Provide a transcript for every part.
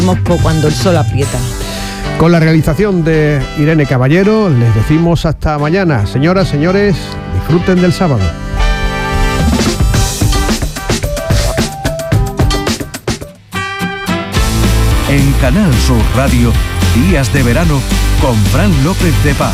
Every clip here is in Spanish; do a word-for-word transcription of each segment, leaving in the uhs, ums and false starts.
Cuando el sol aprieta. Con la realización de Irene Caballero, les decimos hasta mañana. Señoras, señores, disfruten del sábado. En Canal Sur Radio, Días de Verano con Fran López de Paz.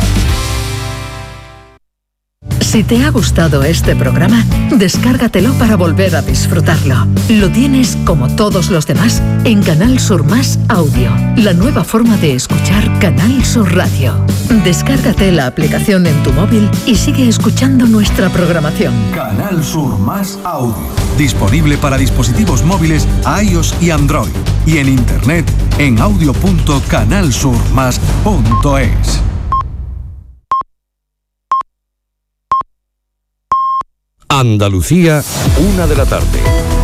Si te ha gustado este programa, descárgatelo para volver a disfrutarlo. Lo tienes, como todos los demás, en Canal Sur Más Audio, la nueva forma de escuchar Canal Sur Radio. Descárgate la aplicación en tu móvil y sigue escuchando nuestra programación. Canal Sur Más Audio, disponible para dispositivos móviles iOS y Android, y en internet en audio punto canal sur más punto es. Andalucía, una de la tarde.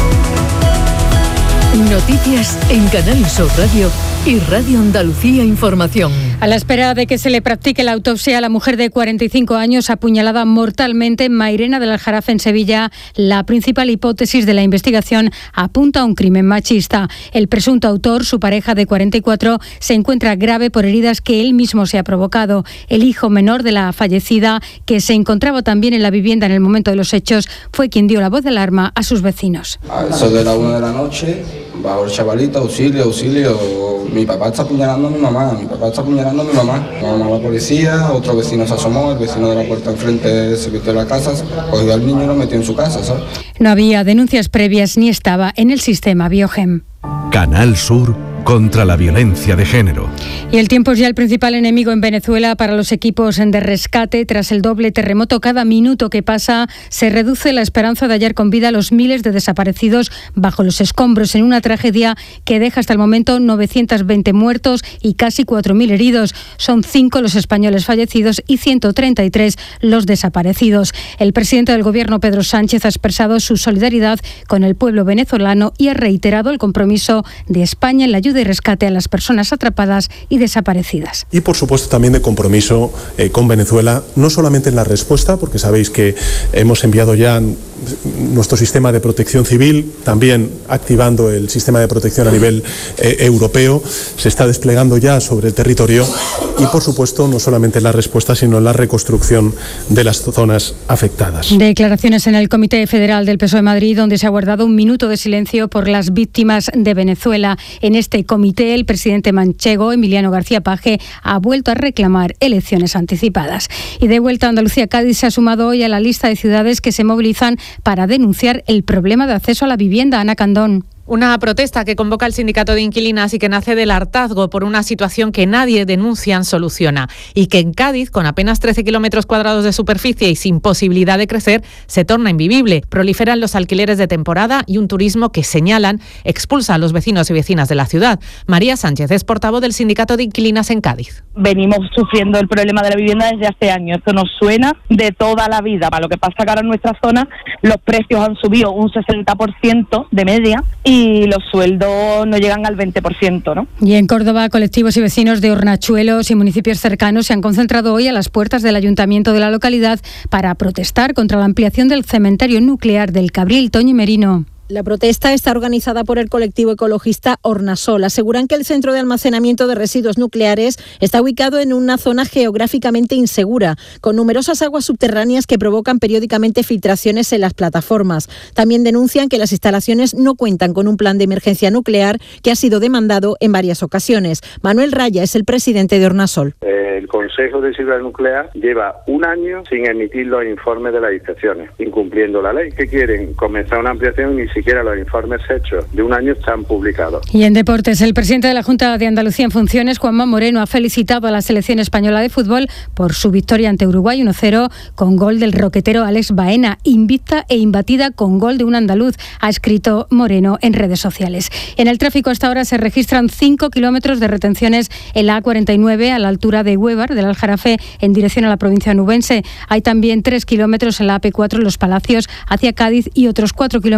Noticias en Canal Sur Radio y Radio Andalucía Información. A la espera de que se le practique la autopsia a la mujer de cuarenta y cinco años apuñalada mortalmente en Mairena del Aljarafe, en Sevilla, la principal hipótesis de la investigación apunta a un crimen machista. El presunto autor, su pareja de cuarenta y cuatro, se encuentra grave por heridas que él mismo se ha provocado. El hijo menor de la fallecida, que se encontraba también en la vivienda en el momento de los hechos, fue quien dio la voz de alarma a sus vecinos. A eso de la una de la noche, va el chavalito, auxilio, auxilio. Mi papá está apuñalando a mi mamá, mi papá está apuñalando a mi mamá. Llamamos a la policía, otro vecino se asomó, el vecino de la puerta enfrente se metió en la casa, cogió al niño y lo metió en su casa, ¿sabes? No había denuncias previas ni estaba en el sistema Biogem. Canal Sur contra la violencia de género. Y el tiempo es ya el principal enemigo en Venezuela para los equipos de rescate. Tras el doble terremoto, cada minuto que pasa se reduce la esperanza de hallar con vida a los miles de desaparecidos bajo los escombros, en una tragedia que deja hasta el momento novecientos veinte muertos y casi cuatro mil heridos. Son cinco los españoles fallecidos y ciento treinta y tres los desaparecidos. El presidente del Gobierno, Pedro Sánchez, ha expresado su solidaridad con el pueblo venezolano y ha reiterado el compromiso de España en la ayuda y rescate a las personas atrapadas y desaparecidas. Y por supuesto también de compromiso eh, con Venezuela, no solamente en la respuesta, porque sabéis que hemos enviado ya nuestro sistema de protección civil, también activando el sistema de protección a nivel eh, europeo, se está desplegando ya sobre el territorio y por supuesto no solamente en la respuesta, sino en la reconstrucción de las zonas afectadas. Declaraciones en el Comité Federal del P S O E de Madrid, donde se ha guardado un minuto de silencio por las víctimas de Venezuela. En este comité, el presidente manchego, Emiliano García Paje, ha vuelto a reclamar elecciones anticipadas. Y de vuelta a Andalucía, Cádiz se ha sumado hoy a la lista de ciudades que se movilizan para denunciar el problema de acceso a la vivienda. Ana Candón. Una protesta que convoca el sindicato de inquilinas y que nace del hartazgo por una situación que nadie denuncia soluciona, y que en Cádiz, con apenas trece kilómetros cuadrados de superficie y sin posibilidad de crecer, se torna invivible. Proliferan los alquileres de temporada y un turismo que, señalan, expulsa a los vecinos y vecinas de la ciudad. María Sánchez es portavoz del sindicato de inquilinas en Cádiz. Venimos sufriendo el problema de la vivienda desde hace años. Esto nos suena de toda la vida. Para lo que pasa que ahora en nuestra zona los precios han subido un sesenta por ciento de media y los sueldos no llegan al veinte por ciento, ¿no? Y en Córdoba, colectivos y vecinos de Hornachuelos y municipios cercanos se han concentrado hoy a las puertas del ayuntamiento de la localidad para protestar contra la ampliación del cementerio nuclear del Cabril. Toñi Merino. La protesta está organizada por el colectivo ecologista Hornasol. Aseguran que el centro de almacenamiento de residuos nucleares está ubicado en una zona geográficamente insegura, con numerosas aguas subterráneas que provocan periódicamente filtraciones en las plataformas. También denuncian que las instalaciones no cuentan con un plan de emergencia nuclear que ha sido demandado en varias ocasiones. Manuel Raya es el presidente de Hornasol. El Consejo de Seguridad Nuclear lleva un año sin emitir los informes de las inspecciones, incumpliendo la ley. ¿Qué quieren? Comenzar una ampliación y ni siquiera los informes hechos de un año están publicados. Y en deportes, el presidente de la Junta de Andalucía en funciones, Juanma Moreno, ha felicitado a la selección española de fútbol por su victoria ante Uruguay uno cero con gol del roquetero Alex Baena, invicta e imbatida con gol de un andaluz, ha escrito Moreno en redes sociales. En el tráfico hasta ahora se registran cinco kilómetros de retenciones en la A cuarenta y nueve a la altura de Huévar, del Aljarafe, en dirección a la provincia nubense. Hay también tres kilómetros en la A P cuatro en Los Palacios hacia Cádiz y otros cuatro kilómetros de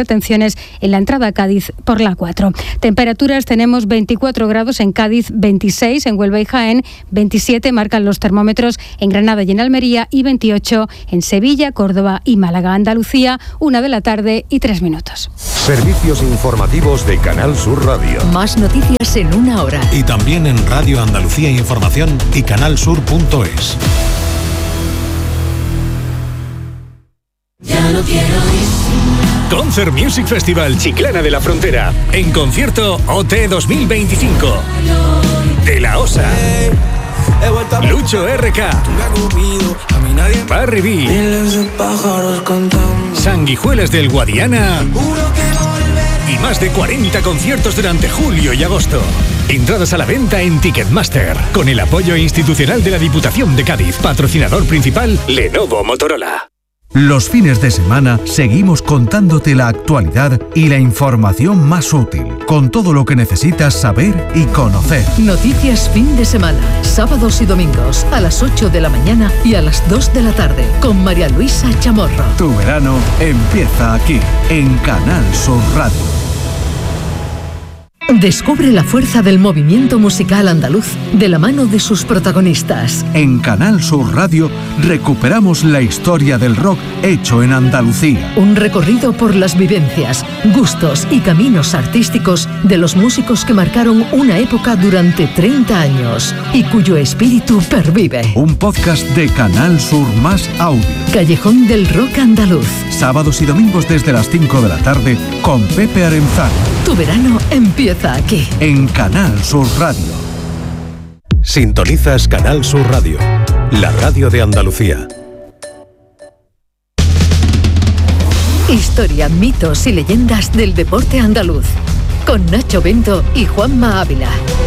retenciones en la entrada a Cádiz por la cuatro. Temperaturas: tenemos veinticuatro grados en Cádiz, veintiséis en Huelva y Jaén, veintisiete marcan los termómetros en Granada y en Almería y veintiocho en Sevilla, Córdoba y Málaga. Andalucía, una de la tarde y tres minutos. Servicios informativos de Canal Sur Radio. Más noticias en una hora. Y también en Radio Andalucía Información y canalsur punto es. Ya no quiero ir. Concert Music Festival Chiclana de la Frontera. En concierto O T dos mil veinticinco. De la Osa. Lucho R K. Barry B. Sanguijuelas del Guadiana. Y más de cuarenta conciertos durante julio y agosto. Entradas a la venta en Ticketmaster. Con el apoyo institucional de la Diputación de Cádiz. Patrocinador principal, Lenovo Motorola. Los fines de semana seguimos contándote la actualidad y la información más útil, con todo lo que necesitas saber y conocer. Noticias fin de semana, sábados y domingos, a las ocho de la mañana y a las dos de la tarde, con María Luisa Chamorro. Tu verano empieza aquí, en Canal Sur Radio. Descubre la fuerza del movimiento musical andaluz de la mano de sus protagonistas. En Canal Sur Radio recuperamos la historia del rock hecho en Andalucía. Un recorrido por las vivencias, gustos y caminos artísticos de los músicos que marcaron una época durante treinta años y cuyo espíritu pervive. Un podcast de Canal Sur Más Audio. Callejón del Rock Andaluz. Sábados y domingos desde las cinco de la tarde con Pepe Arenzano. Tu verano empieza aquí. En Canal Sur Radio. Sintonizas Canal Sur Radio, la radio de Andalucía. Historia, mitos y leyendas del deporte andaluz. Con Nacho Bento y Juanma Ávila.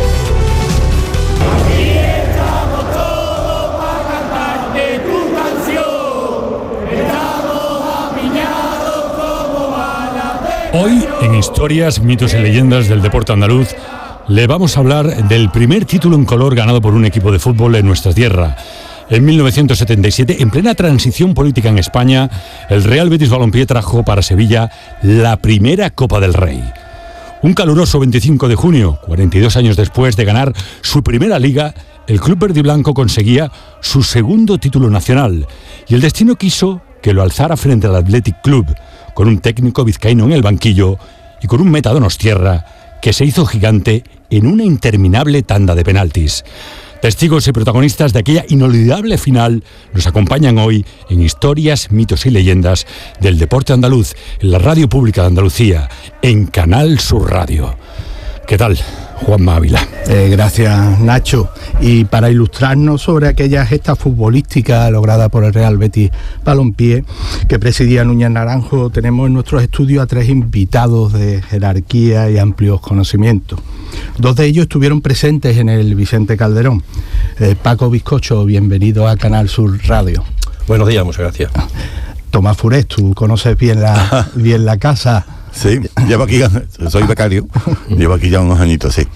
Hoy, en Historias, mitos y leyendas del deporte andaluz, le vamos a hablar del primer título en color ganado por un equipo de fútbol en nuestra tierra. En mil novecientos setenta y siete, en plena transición política en España, el Real Betis Balompié trajo para Sevilla la primera Copa del Rey. Un caluroso veinticinco de junio, cuarenta y dos años después de ganar su primera liga, el club verde y blanco conseguía su segundo título nacional y el destino quiso que lo alzara frente al Athletic Club, con un técnico vizcaíno en el banquillo y con un meta donostierra que se hizo gigante en una interminable tanda de penaltis. Testigos y protagonistas de aquella inolvidable final nos acompañan hoy en Historias, mitos y leyendas del deporte andaluz, en la Radio Pública de Andalucía, en Canal Sur Radio. ¿Qué tal, Juanma Ávila? Eh, gracias, Nacho. Y para ilustrarnos sobre aquella gesta futbolística lograda por el Real Betis Balompié, que presidía Núñez Naranjo, tenemos en nuestros estudios a tres invitados de jerarquía y amplios conocimientos. Dos de ellos estuvieron presentes en el Vicente Calderón. Eh, Paco Bizcocho, bienvenido a Canal Sur Radio. Buenos días, muchas gracias. Tomás Furés, tú conoces bien la, bien la casa. Sí, llevo aquí, soy becario, llevo aquí ya unos añitos, sí.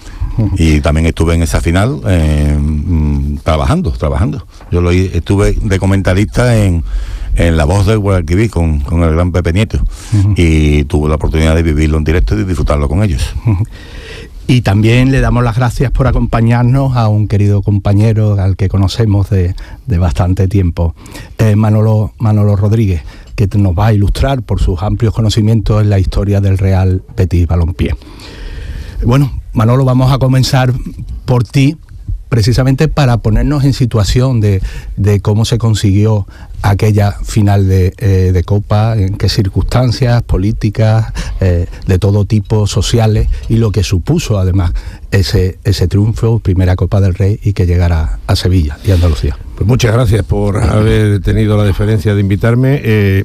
Y también estuve en esa final eh, trabajando, trabajando. Yo lo estuve de comentarista en, en La Voz del Guadalquivir con, con el gran Pepe Nieto. Uh-huh. Y tuve la oportunidad de vivirlo en directo y disfrutarlo con ellos. Uh-huh. Y también le damos las gracias por acompañarnos a un querido compañero al que conocemos de, de bastante tiempo, eh, Manolo, Manolo Rodríguez, que nos va a ilustrar por sus amplios conocimientos en la historia del Real Betis Balompié. Bueno, Manolo, vamos a comenzar por ti, precisamente para ponernos en situación de, de cómo se consiguió aquella final de, eh, de Copa, en qué circunstancias políticas, eh, de todo tipo, sociales, y lo que supuso además ese, ese triunfo, primera Copa del Rey, y que llegara a Sevilla y Andalucía. Pues muchas gracias por haber tenido la deferencia de invitarme. Eh,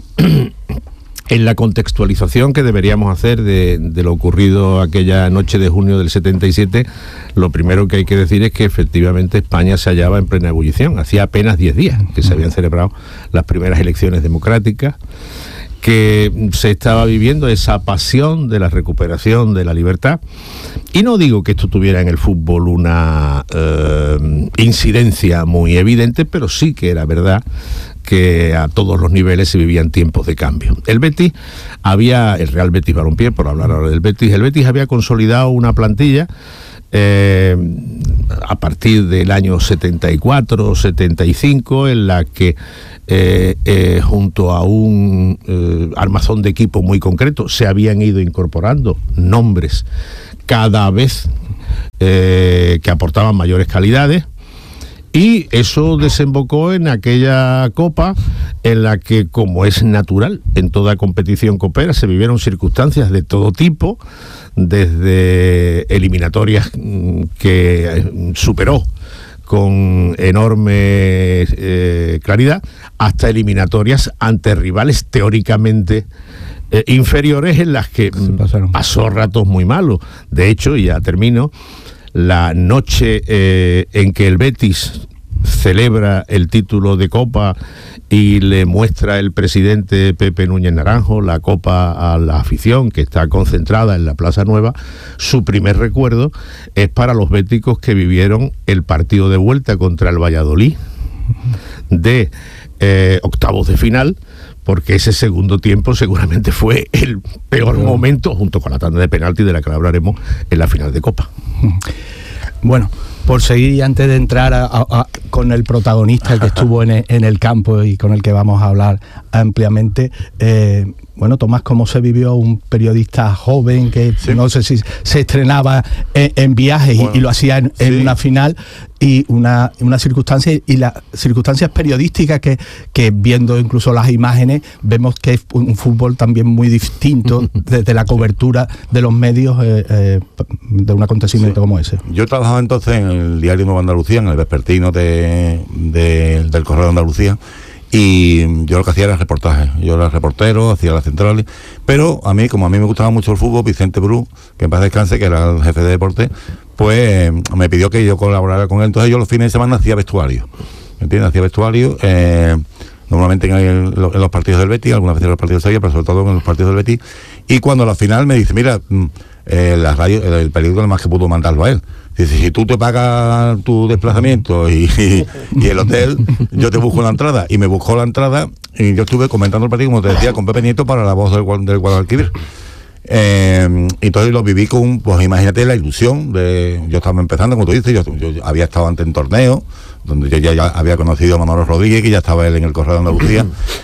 en la contextualización que deberíamos hacer de, de lo ocurrido aquella noche de junio del setenta y siete, lo primero que hay que decir es que efectivamente España se hallaba en plena ebullición. Hacía apenas diez días que se habían celebrado las primeras elecciones democráticas que se estaba viviendo esa pasión de la recuperación de la libertad. Y no digo que esto tuviera en el fútbol una eh, incidencia muy evidente, pero sí que era verdad que a todos los niveles se vivían tiempos de cambio. El Betis había, el Real Betis Balompié, por hablar ahora del Betis, el Betis había consolidado una plantilla eh, a partir del año setenta y cuatro, setenta y cinco, en la que eh, eh, junto a un eh, armazón de equipo muy concreto se habían ido incorporando nombres cada vez eh, que aportaban mayores calidades. Y eso desembocó en aquella Copa en la que, como es natural en toda competición copera, se vivieron circunstancias de todo tipo, desde eliminatorias que superó con enorme eh, claridad, hasta eliminatorias ante rivales teóricamente eh, inferiores, en las que pasó ratos muy malos. De hecho, y ya termino, la noche eh, en que el Betis celebra el título de Copa y le muestra el presidente Pepe Núñez Naranjo la Copa a la afición, que está concentrada en la Plaza Nueva, su primer recuerdo es para los béticos que vivieron el partido de vuelta contra el Valladolid de eh, octavos de final, porque ese segundo tiempo seguramente fue el peor momento, junto con la tanda de penalti de la que hablaremos, en la final de Copa. Bueno, por seguir, y antes de entrar a, a, a, con el protagonista que estuvo en el, en el campo y con el que vamos a hablar ampliamente, eh, bueno, Tomás, ¿cómo se vivió un periodista joven que sí. no sé si se estrenaba en, en viajes bueno, y, y lo hacía en, en sí. una final, y una, una circunstancia y las circunstancias periodísticas que, que viendo incluso las imágenes vemos que es un fútbol también muy distinto desde la cobertura de los medios eh, eh, de un acontecimiento sí. como ese? Yo trabajaba entonces en el diario Nueva Andalucía, en el vespertino de, de, del Correo de Andalucía, y yo lo que hacía era reportajes. Yo era reportero, hacía las centrales, pero a mí, como a mí me gustaba mucho el fútbol, Vicente Bru, que en paz descanse, que era el jefe de deporte, pues me pidió que yo colaborara con él. Entonces yo los fines de semana hacía vestuario, ¿me entiendes? Hacía vestuario, eh, normalmente en, el, en los partidos del Betis, algunas veces en los partidos de Sevilla, pero sobre todo en los partidos del Betis. Y cuando a la final me dice, mira, eh, la radio, el, el periódico nada más que pudo mandarlo a él. Dice, si tú te pagas tu desplazamiento y, y, y el hotel, yo te busco la entrada. Y me buscó la entrada y yo estuve comentando el partido, como te decía, con Pepe Nieto para La Voz del, del Guadalquivir. Eh, entonces lo viví con, pues imagínate la ilusión de, yo estaba empezando, como tú dices, yo, yo había estado antes en torneos, donde yo ya, ya había conocido a Manolo Rodríguez, que ya estaba él en el Correo de Andalucía,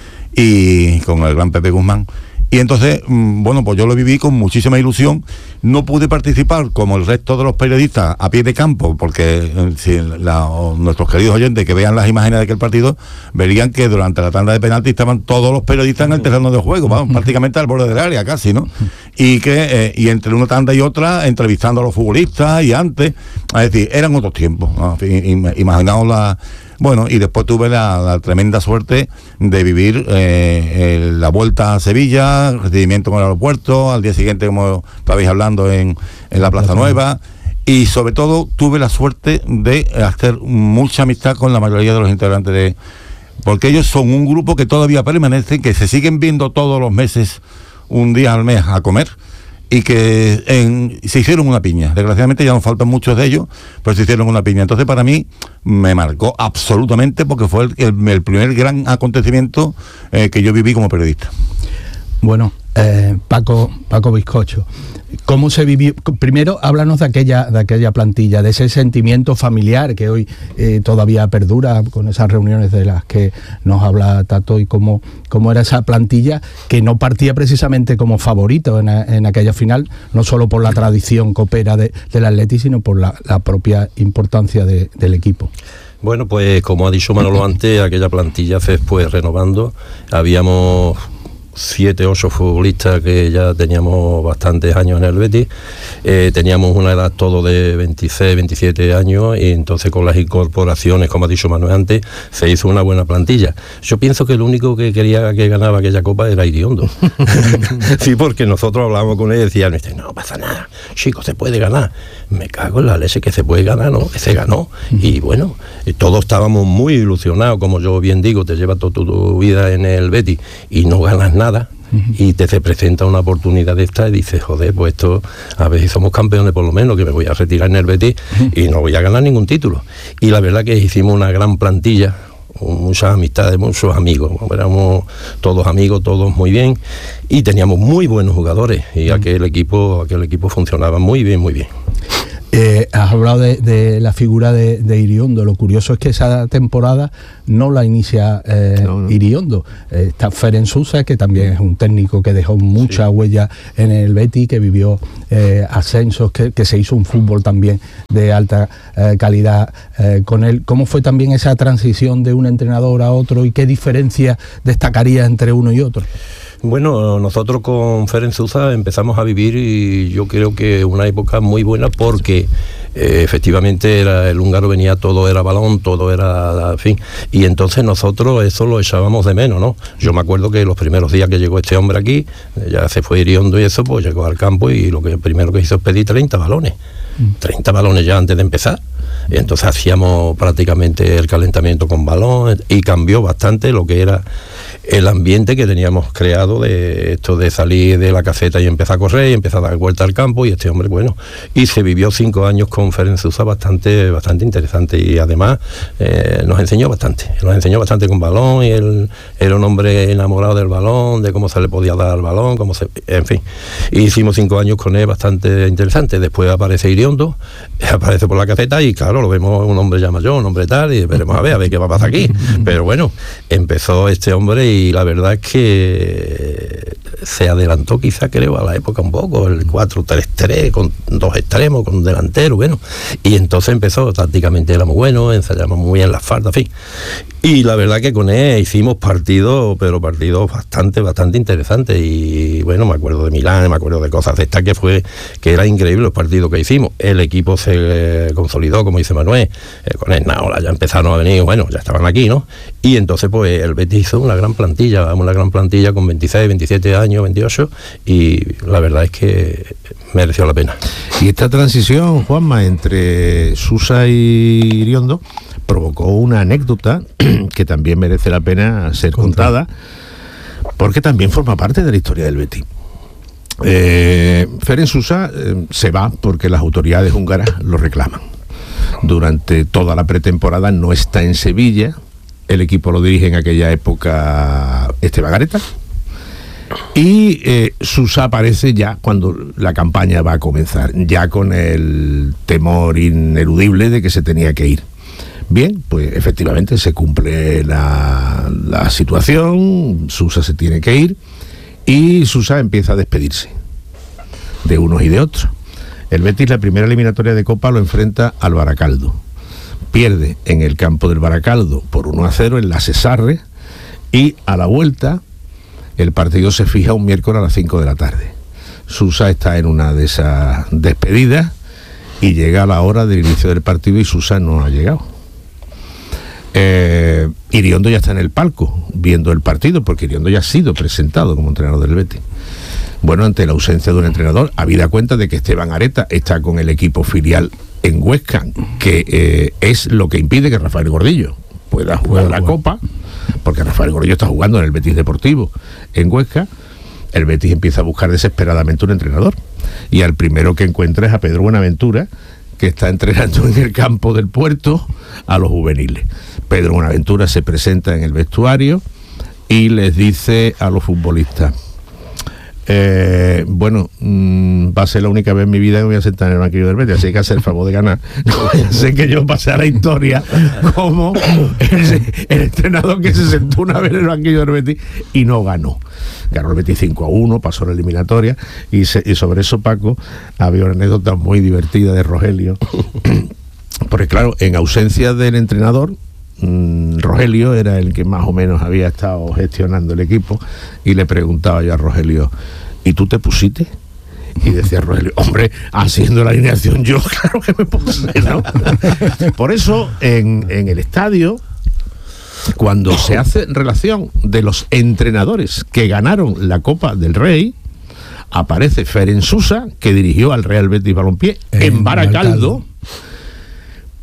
y con el gran Pepe Guzmán. Y entonces, bueno, pues yo lo viví con muchísima ilusión. No pude participar como el resto de los periodistas a pie de campo, porque si la, nuestros queridos oyentes que vean las imágenes de aquel partido, verían que durante la tanda de penalti estaban todos los periodistas en el terreno de juego, vamos, prácticamente al borde del área casi, ¿no? Y que eh, y entre una tanda y otra, entrevistando a los futbolistas y antes, es decir, eran otros tiempos, ¿no? Imaginaos la... Bueno, y después tuve la, la tremenda suerte de vivir eh, la vuelta a Sevilla, recibimiento en el aeropuerto, al día siguiente, como estabais hablando, en, en la Plaza Nueva, y sobre todo tuve la suerte de hacer mucha amistad con la mayoría de los integrantes de... Porque ellos son un grupo que todavía permanece, que se siguen viendo todos los meses, un día al mes, a comer, y que en, se hicieron una piña. Desgraciadamente ya nos faltan muchos de ellos, pero se hicieron una piña. Entonces para mí me marcó absolutamente, porque fue el, el, el primer gran acontecimiento eh, que yo viví como periodista. Bueno, eh, Paco, Paco Bizcocho, ¿cómo se vivió? Primero, háblanos de aquella, de aquella plantilla, de ese sentimiento familiar que hoy eh, todavía perdura con esas reuniones de las que nos habla Tato, y cómo, cómo era esa plantilla que no partía precisamente como favorito en, a, en aquella final, no solo por la tradición copera de, del Atleti, sino por la, la propia importancia de, del equipo. Bueno, pues como ha dicho Manolo antes, aquella plantilla fue pues renovando. Habíamos siete, ocho futbolistas que ya teníamos bastantes años en el Betis, eh, teníamos una edad todo de veintiséis, veintisiete años, y entonces con las incorporaciones, como ha dicho Manuel antes, se hizo una buena plantilla. Yo pienso que el único que quería que ganaba aquella copa era Iriondo. Sí, porque nosotros hablábamos con él y decían, no pasa nada, chicos, se puede ganar. Me cago en la leche, que se puede ganar, ¿no? Que se ganó. Y bueno, todos estábamos muy ilusionados, como yo bien digo, te llevas toda tu vida en el Betis y no ganas nada. Uh-huh. Y te se presenta una oportunidad de esta y dices, joder, pues esto, a ver si somos campeones por lo menos, que me voy a retirar en el Betis uh-huh. y no voy a ganar ningún título. Y la verdad que hicimos una gran plantilla, muchas amistades, muchos amigos, éramos todos amigos, todos muy bien, y teníamos muy buenos jugadores, y uh-huh. aquel equipo, aquel equipo funcionaba muy bien, muy bien. Eh, has hablado de, de la figura de, de Iriondo. Lo curioso es que esa temporada no la inicia eh, no, no. Iriondo. Eh, está Ferenc Sousa, que también es un técnico que dejó mucha sí. huella en el Betis, que vivió eh, ascensos, que, que se hizo un fútbol también de alta eh, calidad eh, con él. ¿Cómo fue también esa transición de un entrenador a otro y qué diferencia destacaría entre uno y otro? Bueno, nosotros con Ferenc Sousa empezamos a vivir y yo creo que una época muy buena porque eh, efectivamente era, el húngaro venía, todo era balón, todo era, en fin, y entonces nosotros eso lo echábamos de menos, ¿no? Yo me acuerdo que los primeros días que llegó este hombre aquí, ya se fue Iriondo y eso, pues llegó al campo y lo que primero que hizo es pedir treinta balones, treinta balones ya antes de empezar. Y entonces hacíamos prácticamente el calentamiento con balón y cambió bastante lo que era el ambiente que teníamos creado de esto de salir de la caseta y empezar a correr y empezar a dar vuelta al campo, y este hombre, bueno, y se vivió cinco años con Ferenc Sousa bastante, bastante interesante, y además eh, nos enseñó bastante, nos enseñó bastante con balón, y él era un hombre enamorado del balón, de cómo se le podía dar al balón, cómo se, en fin, y hicimos cinco años con él bastante interesante. Después aparece Iriondo, aparece por la caseta y claro, lo vemos un hombre ya mayor, un hombre tal, y veremos a ver, a ver qué va a pasar aquí, pero bueno, empezó este hombre y la verdad es que se adelantó quizá, creo, a la época un poco, el cuatro tres tres, con dos extremos, con un delantero, bueno, y entonces empezó, tácticamente era muy bueno, ensayamos muy bien las faltas, en fin, y la verdad que con él hicimos partidos, pero partidos bastante, bastante interesantes, y bueno, me acuerdo de Milán, me acuerdo de cosas de estas que fue, que era increíble los partidos que hicimos. El equipo se eh, consolidó, como dice Manuel, eh, con el Naola ya empezaron a venir, bueno, ya estaban aquí, ¿no? Y entonces pues el Betis hizo una gran plantilla, una gran plantilla con veintiséis, veintisiete años, veintiocho, y la verdad es que mereció la pena. Y esta transición, Juanma, entre Sousa y Iriondo provocó una anécdota que también merece la pena ser contada, porque también forma parte de la historia del Betis. Eh, Ferenc Sousa eh, se va porque las autoridades húngaras lo reclaman. Durante toda la pretemporada no está en Sevilla. El equipo lo dirige en aquella época Esteban Areta, y eh, Sousa aparece ya cuando la campaña va a comenzar, ya con el temor ineludible de que se tenía que ir. Bien, pues efectivamente se cumple la, la situación, Sousa se tiene que ir y Sousa empieza a despedirse de unos y de otros. El Betis, la primera eliminatoria de Copa, lo enfrenta al Baracaldo. Pierde en el campo del Baracaldo por uno a cero en la Cesarre, y a la vuelta el partido se fija un miércoles a las cinco de la tarde. Sousa está en una de esas despedidas y llega a la hora del inicio del partido y Sousa no ha llegado. Eh, Iriondo ya está en el palco viendo el partido, porque Iriondo ya ha sido presentado como entrenador del Betis. Bueno, ante la ausencia de un entrenador, habida cuenta de que Esteban Areta está con el equipo filial en Huesca, que eh, es lo que impide que Rafael Gordillo pueda jugar la Copa, porque Rafael Gordillo está jugando en el Betis Deportivo en Huesca. El Betis empieza a buscar desesperadamente un entrenador, y al primero que encuentra es a Pedro Buenaventura, que está entrenando en el campo del Puerto a los juveniles. Pedro Buenaventura se presenta en el vestuario y les dice a los futbolistas: Eh, bueno, mmm, va a ser la única vez en mi vida que me voy a sentar en el banquillo del Betis, así que hay que hacer el favor de ganar. No vaya a ser que yo pase a la historia como el, el entrenador que se sentó una vez en el banquillo del Betis y no ganó. Ganó el Betis cinco a uno, pasó la eliminatoria, y, se, y sobre eso, Paco, había una anécdota muy divertida de Rogelio, porque claro, en ausencia del entrenador, Rogelio era el que más o menos había estado gestionando el equipo, y le preguntaba yo a Rogelio: ¿y tú te pusiste? Y decía Rogelio: hombre, haciendo la alineación yo, claro que me puse, ¿no? Por eso en, en el estadio, cuando se hace relación de los entrenadores que ganaron la Copa del Rey, aparece Ferenc Sousa, que dirigió al Real Betis Balompié en Baracaldo,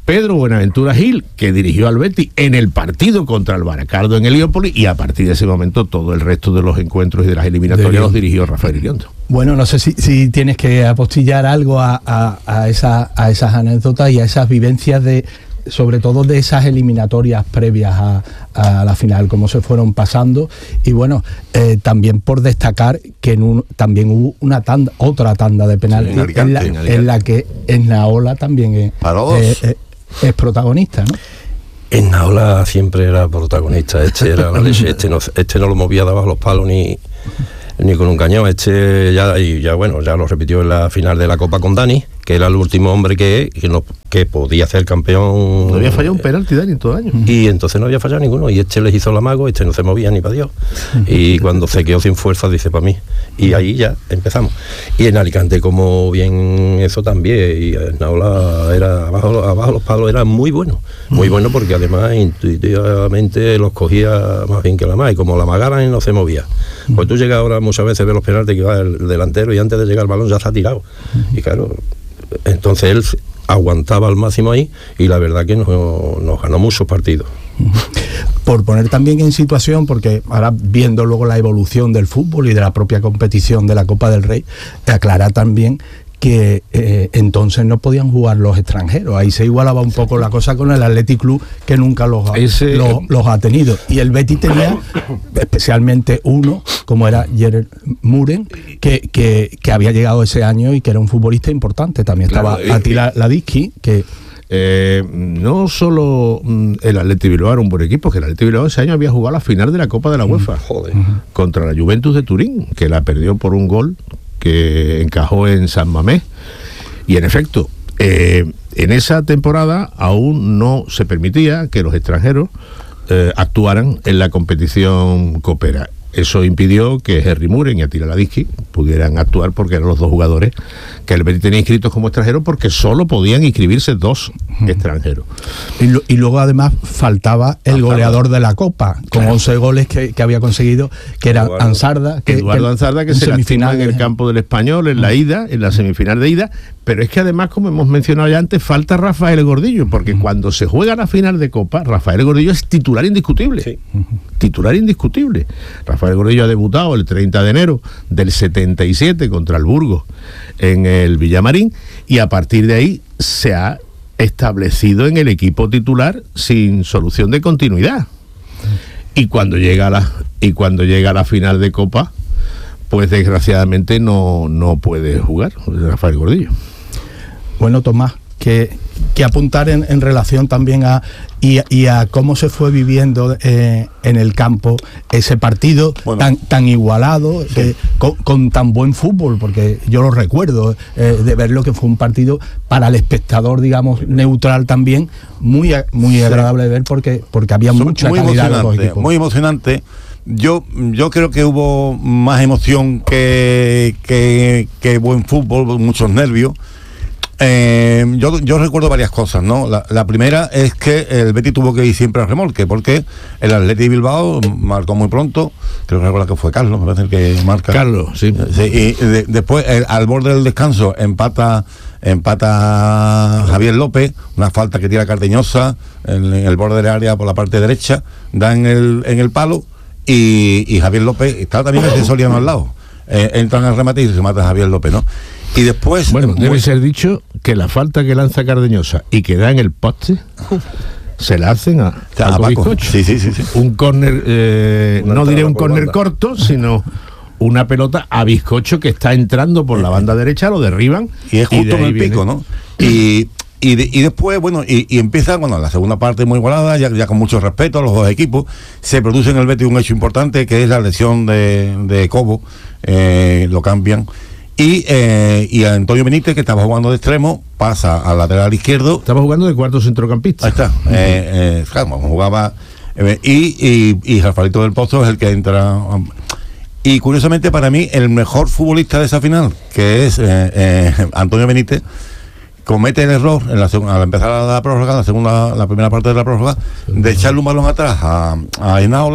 Pedro Buenaventura Gil, que dirigió al Betis en el partido contra el Baracardo en Heliópolis, y a partir de ese momento todo el resto de los encuentros y de las eliminatorias de los dirigió Rafael Iriondo. Bueno, no sé si, si tienes que apostillar algo a, a, a, esa, a esas anécdotas y a esas vivencias de, sobre todo de esas eliminatorias previas a, a la final, cómo se fueron pasando. Y bueno, eh, también por destacar que en un, también hubo una tanda, otra tanda de penaltis, sí, en, en, la, en, en la que Esnaola también es, eh, eh, es protagonista, ¿no? Esnaola siempre era protagonista, este era la leche, este no, este no lo movía de abajo los palos ni, ni con un cañón, este ya, y ya bueno, ya lo repitió en la final de la Copa con Dani, que era el último hombre que, que, no, que podía ser campeón. No había fallado un penalti, Dani, en todo el año. Y entonces no había fallado ninguno, y este les hizo el amago, este no se movía ni para Dios. Y cuando se quedó sin fuerza, dice, para mí. Y ahí ya empezamos. Y en Alicante, como bien eso también, y en Naola era, abajo, abajo los palos era muy bueno. Muy bueno porque además intuitivamente los cogía más bien que la más, y como la amagaran y no se movía. Pues tú llegas ahora muchas veces, ves los penaltis que va el delantero y antes de llegar al balón ya está tirado. Y claro, entonces él aguantaba al máximo ahí y la verdad que nos, nos ganó muchos partidos. Por poner también en situación, porque ahora viendo luego la evolución del fútbol y de la propia competición de la Copa del Rey, aclarar también que eh, entonces no podían jugar los extranjeros. Ahí se igualaba un poco la cosa con el Athletic Club, que nunca los ha, Ese... los, los ha tenido. Y el Betis tenía especialmente uno, como era Gerard Muren, que, que, que había llegado ese año y que era un futbolista importante. También estaba claro, Attila Ladisky, que... Eh, no solo mm, el Athletic Bilbao era un buen equipo, que el Athletic Bilbao ese año había jugado la final de la Copa de la UEFA, joder, contra la Juventus de Turín, que la perdió por un gol que encajó en San Mamés. Y en efecto, eh, en esa temporada aún no se permitía que los extranjeros eh, actuaran en la competición copera. Eso impidió que Henry Muren y Attila Ladisky pudieran actuar, porque eran los dos jugadores que el Betis tenía inscritos como extranjeros, porque solo podían inscribirse dos uh-huh. extranjeros. Y, lo, y luego además faltaba el faltaba. goleador de la Copa, con claro. once goles que, que había conseguido, que era Eduardo, Ansarda. Que, Eduardo que Ansarda, que se lastima en el campo del Español, en la ida, en la semifinal de ida. Pero es que además, como hemos mencionado ya antes, falta Rafael Gordillo, porque uh-huh. cuando se juega la final de Copa, Rafael Gordillo es titular indiscutible. Sí. Uh-huh. Titular indiscutible. Rafael Gordillo ha debutado el treinta de enero del setenta y siete contra el Burgos en el Villamarín, y a partir de ahí se ha establecido en el equipo titular sin solución de continuidad. Y cuando llega a la, y cuando llega a la final de Copa, pues desgraciadamente no, no puede jugar Rafael Gordillo. Bueno, Tomás, que, que apuntar en, en relación también a y, y a cómo se fue viviendo eh, en el campo ese partido bueno. tan, tan igualado, sí. que, con, con tan buen fútbol, porque yo lo recuerdo eh, de verlo, que fue un partido para el espectador, digamos, neutral también, muy, muy sí. agradable de ver, porque, porque había Son mucha muy calidad emocionante, en los equipos. Muy emocionante. Yo, yo creo que hubo más emoción que, que, que buen fútbol, muchos nervios. Eh, yo, yo recuerdo varias cosas, ¿no? La, la primera es que el Betis tuvo que ir siempre al remolque, porque el Athletic Bilbao marcó muy pronto, creo que recuerdo que fue Carlos, me parece el que marca. Carlos, sí. sí y de, después, el, al borde del descanso, empata empata Javier López, una falta que tira Cardeñosa en, en el borde del área por la parte derecha, da en el, en el palo, y, y Javier López, está también el de Soriano al lado, eh, entran al remate y se mata a Javier López, ¿no? Y después... Bueno, debe muy... ser dicho que la falta que lanza Cardeñosa y que da en el poste se la hacen a, a, a Bizcocho. Sí, sí, sí, sí. Un córner, eh, no diré un córner corto, sino una pelota a Bizcocho que está entrando por la banda derecha, lo derriban. Y es justo y en el viene... pico, ¿no? Y... Y, de, y después, bueno, y, y empieza, bueno, la segunda parte muy igualada, ya, ya con mucho respeto a los dos equipos. Se produce en el Betis un hecho importante, que es la lesión de, de Cobo, eh, lo cambian. Y, eh, y a Antonio Benítez, que estaba jugando de extremo, pasa al lateral izquierdo. Estaba jugando de cuarto centrocampista. Ahí está. Uh-huh. eh, eh, claro, jugaba. Eh, y, y, y Rafaelito del Pozo es el que entra. Y curiosamente, para mí, el mejor futbolista de esa final, que es eh, eh, Antonio Benítez, comete el error en la segunda, al empezar la, la prórroga, la segunda, la primera parte de la prórroga, de echarle un balón atrás a, a Esnaola,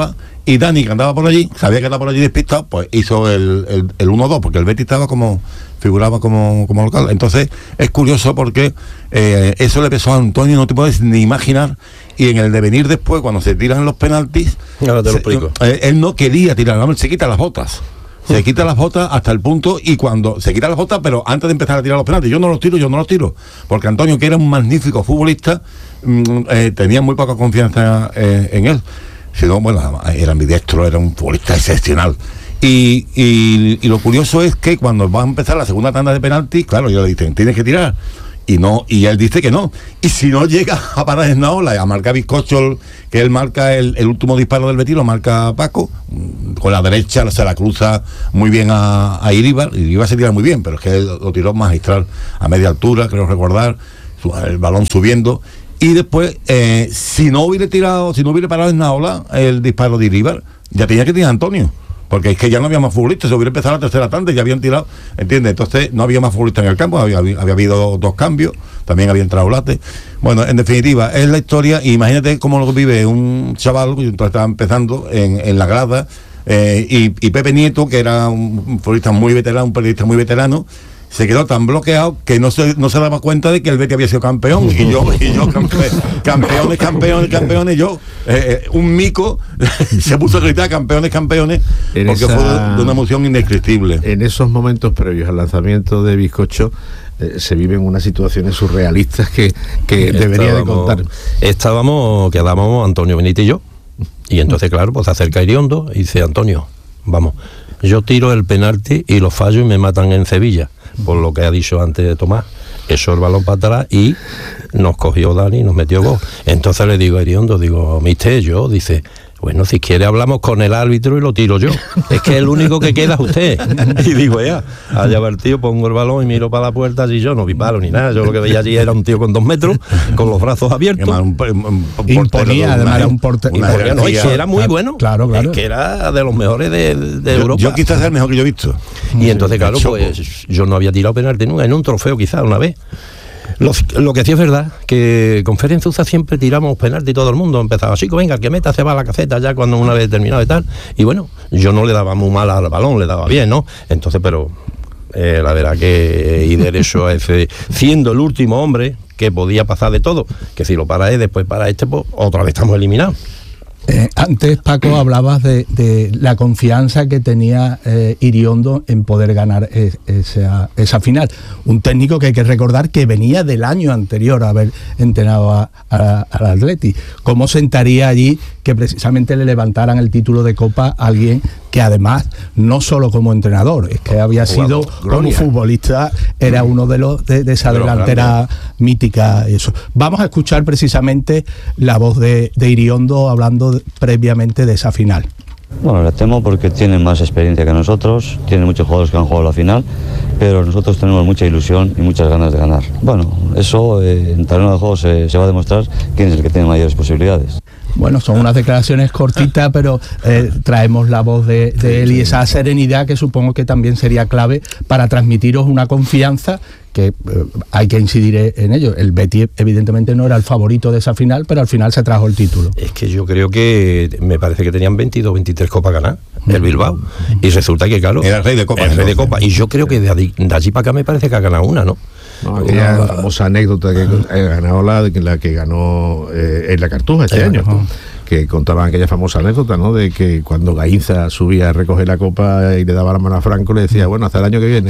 y Dani, que andaba por allí, sabía que estaba por allí despistado, pues hizo el, el, el uno dos, porque el Betis estaba como, figuraba como, como local. Entonces, es curioso porque eh, eso le pesó a Antonio, no te puedes ni imaginar, y en el devenir después, cuando se tiran los penaltis, ahora te lo se, explico. Eh, él no quería tirar, no, se quita las botas. Se quita las botas hasta el punto, y cuando se quita las botas, pero antes de empezar a tirar los penaltis, yo no los tiro, yo no los tiro, porque Antonio, que era un magnífico futbolista, mmm, eh, tenía muy poca confianza eh, en él. Si no, bueno, era ambidiestro, era un futbolista excepcional. Y, y, y lo curioso es que cuando va a empezar la segunda tanda de penaltis, claro, ellos le dicen, tienes que tirar. Y no, y él dice que no. Y si no llega a parar en Naola, a marcar Bizcocho, que él marca el, el último disparo del Betis, lo marca Paco, con la derecha se la cruza muy bien a, a Iríbar. Iríbar se tira muy bien, pero es que él lo tiró magistral a media altura, creo recordar, su, el balón subiendo. Y después, eh, si no hubiera tirado, si no hubiera parado en Naola el disparo de Iríbar, ya tenía que tirar Antonio. Porque es que ya no había más futbolistas, se hubiera empezado la tercera tanda y ya habían tirado, ¿entiendes? Entonces no había más futbolistas en el campo, había, había, había habido dos cambios, también había entrado Late. Bueno, en definitiva, es la historia, y imagínate cómo lo vive un chaval, que estaba empezando en, en la grada, eh, y, y Pepe Nieto, que era un futbolista muy veterano, un periodista muy veterano, se quedó tan bloqueado que no se, no se daba cuenta de que el Betis había sido campeón, y yo, y yo campe, campeones, campeones, campeones, yo, eh, un mico, se puso a gritar campeones, campeones, en porque esa, fue de, de una emoción indescriptible. En esos momentos previos al lanzamiento de Bizcocho, eh, se viven unas situaciones surrealistas que, que debería de contar. Estábamos, quedábamos Antonio Benítez y yo, y entonces claro, pues se acerca Iriondo y dice, Antonio, vamos, yo tiro el penalti y lo fallo y me matan en Sevilla, por lo que ha dicho antes de Tomás. Eso el balón para atrás y nos cogió Dani y nos metió gol. Entonces le digo a Iriondo, digo, mister, yo, dice, bueno, si quiere hablamos con el árbitro y lo tiro yo. Es que el único que queda es usted. Y digo, ya, allá va el tío, pongo el balón y miro para la puerta, y yo no vi palo ni nada. Yo lo que veía allí era un tío con dos metros, con los brazos abiertos. Un, un, un Imponía, además era un portero. No, y era muy bueno. Claro, claro. Es que era de los mejores de, de yo, Europa. Yo quizás sea el mejor que yo he visto. Y entonces, claro, pues yo no había tirado penalti nunca, en un trofeo quizás una vez. Lo, lo que sí es verdad, que con Ferenzuza siempre tiramos penalti, todo el mundo empezaba, chico, venga, el que meta se va a la caseta ya cuando una vez terminado y tal, y bueno, yo no le daba muy mal al balón, le daba bien, ¿no? Entonces, pero eh, la verdad que y derecho a ese, siendo el último hombre que podía pasar de todo, que si lo para él, después para este, pues otra vez estamos eliminados. Eh, antes, Paco, hablabas de, de la confianza que tenía eh, Iriondo en poder ganar es, esa, esa final. Un técnico que hay que recordar que venía del año anterior a haber entrenado a, a, al Atleti. ¿Cómo sentaría allí que precisamente le levantaran el título de Copa a alguien que además, no solo como entrenador, es que había sido como futbolista, era uno de los de, de esa de delantera mítica? Eso. Vamos a escuchar precisamente la voz de, de Iriondo hablando de, previamente de esa final. Bueno, le temo porque tienen más experiencia que nosotros, tienen muchos jugadores que han jugado la final, pero nosotros tenemos mucha ilusión y muchas ganas de ganar. Bueno, eso eh, en terreno de juego se, se va a demostrar quién es el que tiene mayores posibilidades. Bueno, son unas declaraciones cortitas, pero eh, traemos la voz de, de él y esa serenidad que supongo que también sería clave para transmitiros una confianza que eh, hay que incidir en ello. El Betis evidentemente no era el favorito de esa final, pero al final se trajo el título. Es que yo creo que me parece que tenían veintidós, veintitrés copas ganar el Bilbao, y resulta que claro, era el rey de copa, el rey de copa, y yo creo que de allí, de allí para acá me parece que ha ganado una, ¿no? No, aquella una, famosa anécdota que ha ganado la, la que ganó eh, en la Cartuja este año, ¿no? Que contaban aquella famosa anécdota, ¿no? De que cuando Gainza subía a recoger la copa y le daba la mano a Franco, le decía, bueno, hasta el año que viene.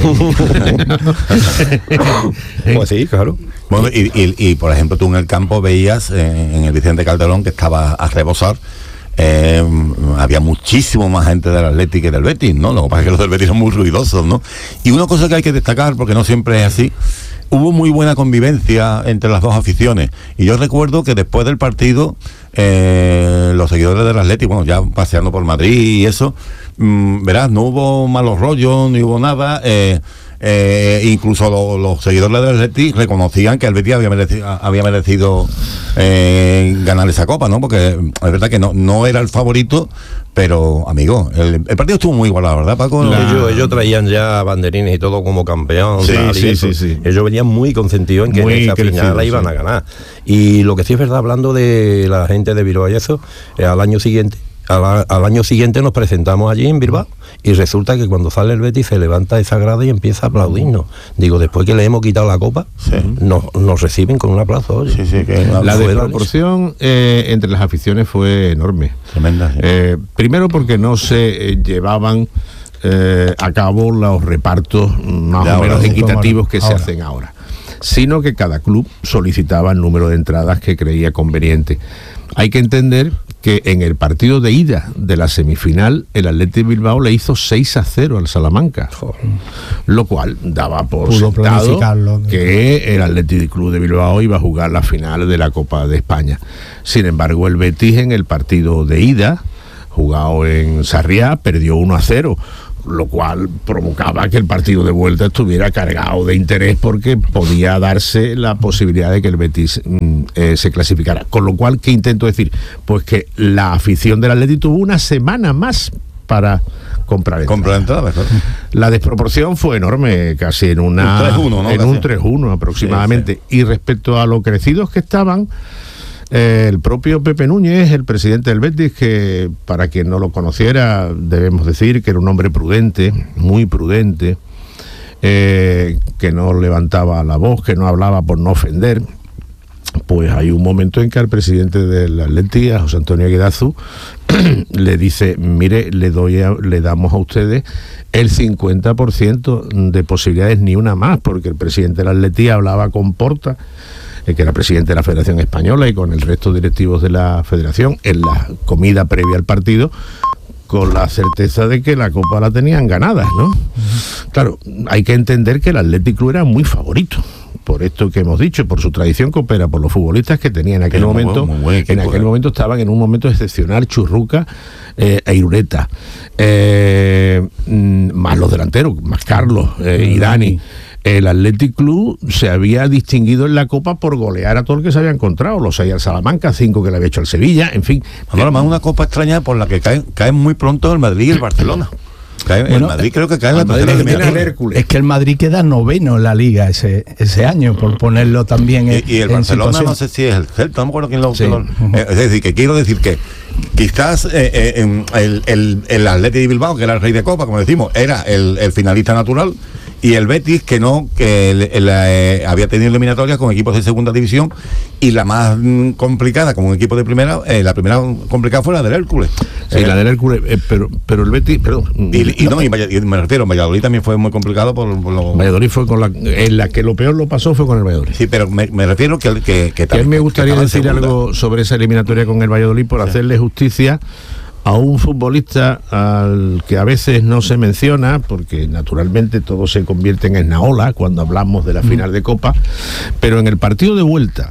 Pues sí, claro. Bueno, y, y, y por ejemplo, tú en el campo veías eh, en el Vicente Calderón que estaba a rebosar. Eh, había muchísimo más gente del Atleti que del Betis, ¿no? Lo que pasa es que los del Betis son muy ruidosos, ¿no? Y una cosa que hay que destacar, porque no siempre es así, hubo muy buena convivencia entre las dos aficiones. Y yo recuerdo que después del partido, eh, los seguidores del Atleti, bueno, ya paseando por Madrid y eso, mmm, verás, no hubo malos rollos, ni hubo nada. Eh, Eh, incluso lo, los seguidores del Betis reconocían que el Betis había merecido, había merecido eh, ganar esa copa, ¿no? Porque es verdad que no, no era el favorito, pero, amigo, el, el partido estuvo muy igualado, ¿verdad, Paco? La... Ellos, ellos traían ya banderines y todo como campeón. Sí, tal, sí, sí, sí. Ellos venían muy consentidos en que muy en esa crecido, final la iban sí. a ganar. Y lo que sí es verdad, hablando de la gente de Bilbao y eso, eh, al año siguiente, al, al año siguiente nos presentamos allí en Bilbao y resulta que cuando sale el Betis se levanta esa grada y empieza a aplaudirnos. Digo, después que le hemos quitado la copa, sí. nos, nos reciben con un aplauso. Oye. Sí, sí, que la, la desproporción eh, entre las aficiones fue enorme. Tremenda. Sí. Eh, primero porque no se eh, llevaban eh, a cabo los repartos más o menos equitativos que se hacen ahora, sino que cada club solicitaba el número de entradas que creía conveniente. Hay que entender que en el partido de ida de la semifinal el Athletic Bilbao le hizo seis a cero al Salamanca, Joder. Lo cual daba por Pudo sentado que el Athletic Club de Bilbao iba a jugar la final de la Copa de España. Sin embargo, el Betis en el partido de ida, jugado en Sarriá, perdió uno a cero, lo cual provocaba que el partido de vuelta estuviera cargado de interés porque podía darse la posibilidad de que el Betis mm, eh, se clasificara. Con lo cual, ¿qué intento decir? Pues que la afición del Atleti tuvo una semana más para comprar entradas. Comprar entradas, claro. La desproporción fue enorme, casi en una un tres uno, ¿no? en un tres uno aproximadamente. Sí, sí. Y respecto a lo crecidos que estaban, Eh, el propio Pepe Núñez, el presidente del Betis, que para quien no lo conociera debemos decir que era un hombre prudente, muy prudente, eh, que no levantaba la voz, que no hablaba por no ofender, pues hay un momento en que al presidente del Atleti, a José Antonio Guidazu, le dice, mire, le doy a, le damos a ustedes el cincuenta por ciento de posibilidades, ni una más, porque el presidente del Atleti hablaba con Porta, que era presidente de la Federación Española, y con el resto de directivos de la Federación, en la comida previa al partido, con la certeza de que la Copa la tenían ganada, ¿no? Uh-huh. Claro, hay que entender que el Athletic Club era muy favorito, por esto que hemos dicho, por su tradición coopera, por los futbolistas que tenía en aquel Pero momento, muy buen, muy buen equipo, en aquel eh. momento estaban en un momento excepcional, Churruca eh, e Irureta, eh, más los delanteros, más Carlos eh, y Dani. El Athletic Club se había distinguido en la Copa por golear a todo el que se había encontrado, los seis al Salamanca, cinco que le había hecho al Sevilla, en fin. Ahora más una Copa extraña por la que caen, caen muy pronto el Madrid y el Barcelona. Cae, bueno, el Madrid creo que cae en la tercera eliminatoria. Es que el Madrid queda noveno en la Liga ese ese año, por ponerlo también en Y, y el en Barcelona situación. No sé si es el Celta, no me acuerdo quién lo... Sí. lo eh, es decir, que quiero decir que quizás eh, eh, el, el, el Athletic de Bilbao, que era el rey de Copa, como decimos, era el, el finalista natural, y el Betis, que no, que el, el, eh, había tenido eliminatorias con equipos de segunda división, y la más mm, complicada con un equipo de primera, eh, la primera complicada fue la del Hércules. Sí, eh, la del Hércules, eh, pero, pero el Betis, perdón. Y, y no, y, y me refiero, Valladolid también fue muy complicado por, por lo... Valladolid fue con la, en la que lo peor lo pasó fue con el Valladolid. Sí, pero me, me refiero que... que, que, que a mí me gustaría decir algo sobre esa eliminatoria con el Valladolid por sí. hacerle justicia a un futbolista al que a veces no se menciona, porque naturalmente todo se convierte en esnaola cuando hablamos de la final de Copa, pero en el partido de vuelta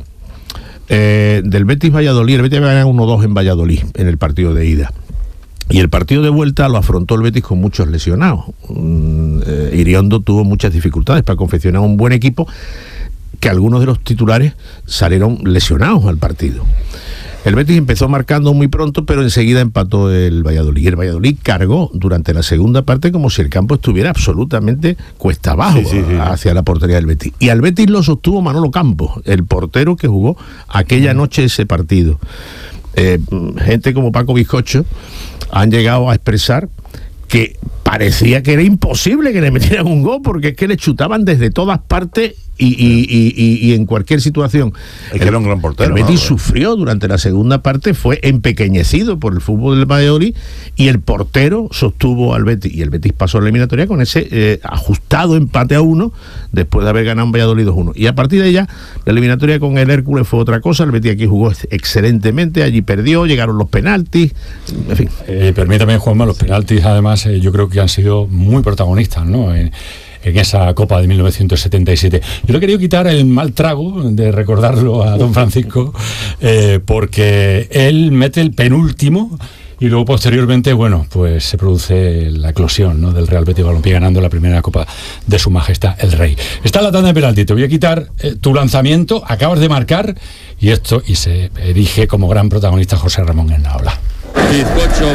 eh, del Betis Valladolid, el Betis había ganado uno dos en Valladolid en el partido de ida, y el partido de vuelta lo afrontó el Betis con muchos lesionados. Mm, eh, Iriondo tuvo muchas dificultades para confeccionar un buen equipo, que algunos de los titulares salieron lesionados al partido. El Betis empezó marcando muy pronto, pero enseguida empató el Valladolid. El Valladolid cargó durante la segunda parte como si el campo estuviera absolutamente cuesta abajo, sí, sí, sí. hacia la portería del Betis. Y al Betis lo sostuvo Manolo Campos, el portero que jugó aquella noche ese partido. Eh, gente como Paco Bizcocho han llegado a expresar que parecía que era imposible que le metieran un gol, porque es que le chutaban desde todas partes y, y, y, y, y en cualquier situación. Es que era un gran portero. El Betis ¿no? sufrió durante la segunda parte, fue empequeñecido por el fútbol del Valladolid, y el portero sostuvo al Betis, y el Betis pasó a la eliminatoria con ese eh, ajustado empate a uno, después de haber ganado en Valladolid dos uno. Y a partir de allá, la eliminatoria con el Hércules fue otra cosa. El Betis aquí jugó excelentemente, allí perdió, llegaron los penaltis, en fin. Eh, permítame, Juanma, los penaltis además eh, yo creo que han sido muy protagonistas, ¿no?, en, en esa Copa de mil novecientos setenta y siete. Yo le he querido quitar el mal trago de recordarlo a don Francisco, eh, porque él mete el penúltimo y luego posteriormente, bueno, pues se produce la eclosión, ¿no?, del Real Betis Balompié ganando la primera Copa de Su Majestad el Rey. Está la tanda de penalti, te voy a quitar eh, tu lanzamiento, acabas de marcar, y esto, y se erige como gran protagonista José Ramón Ennaola. Bizcocho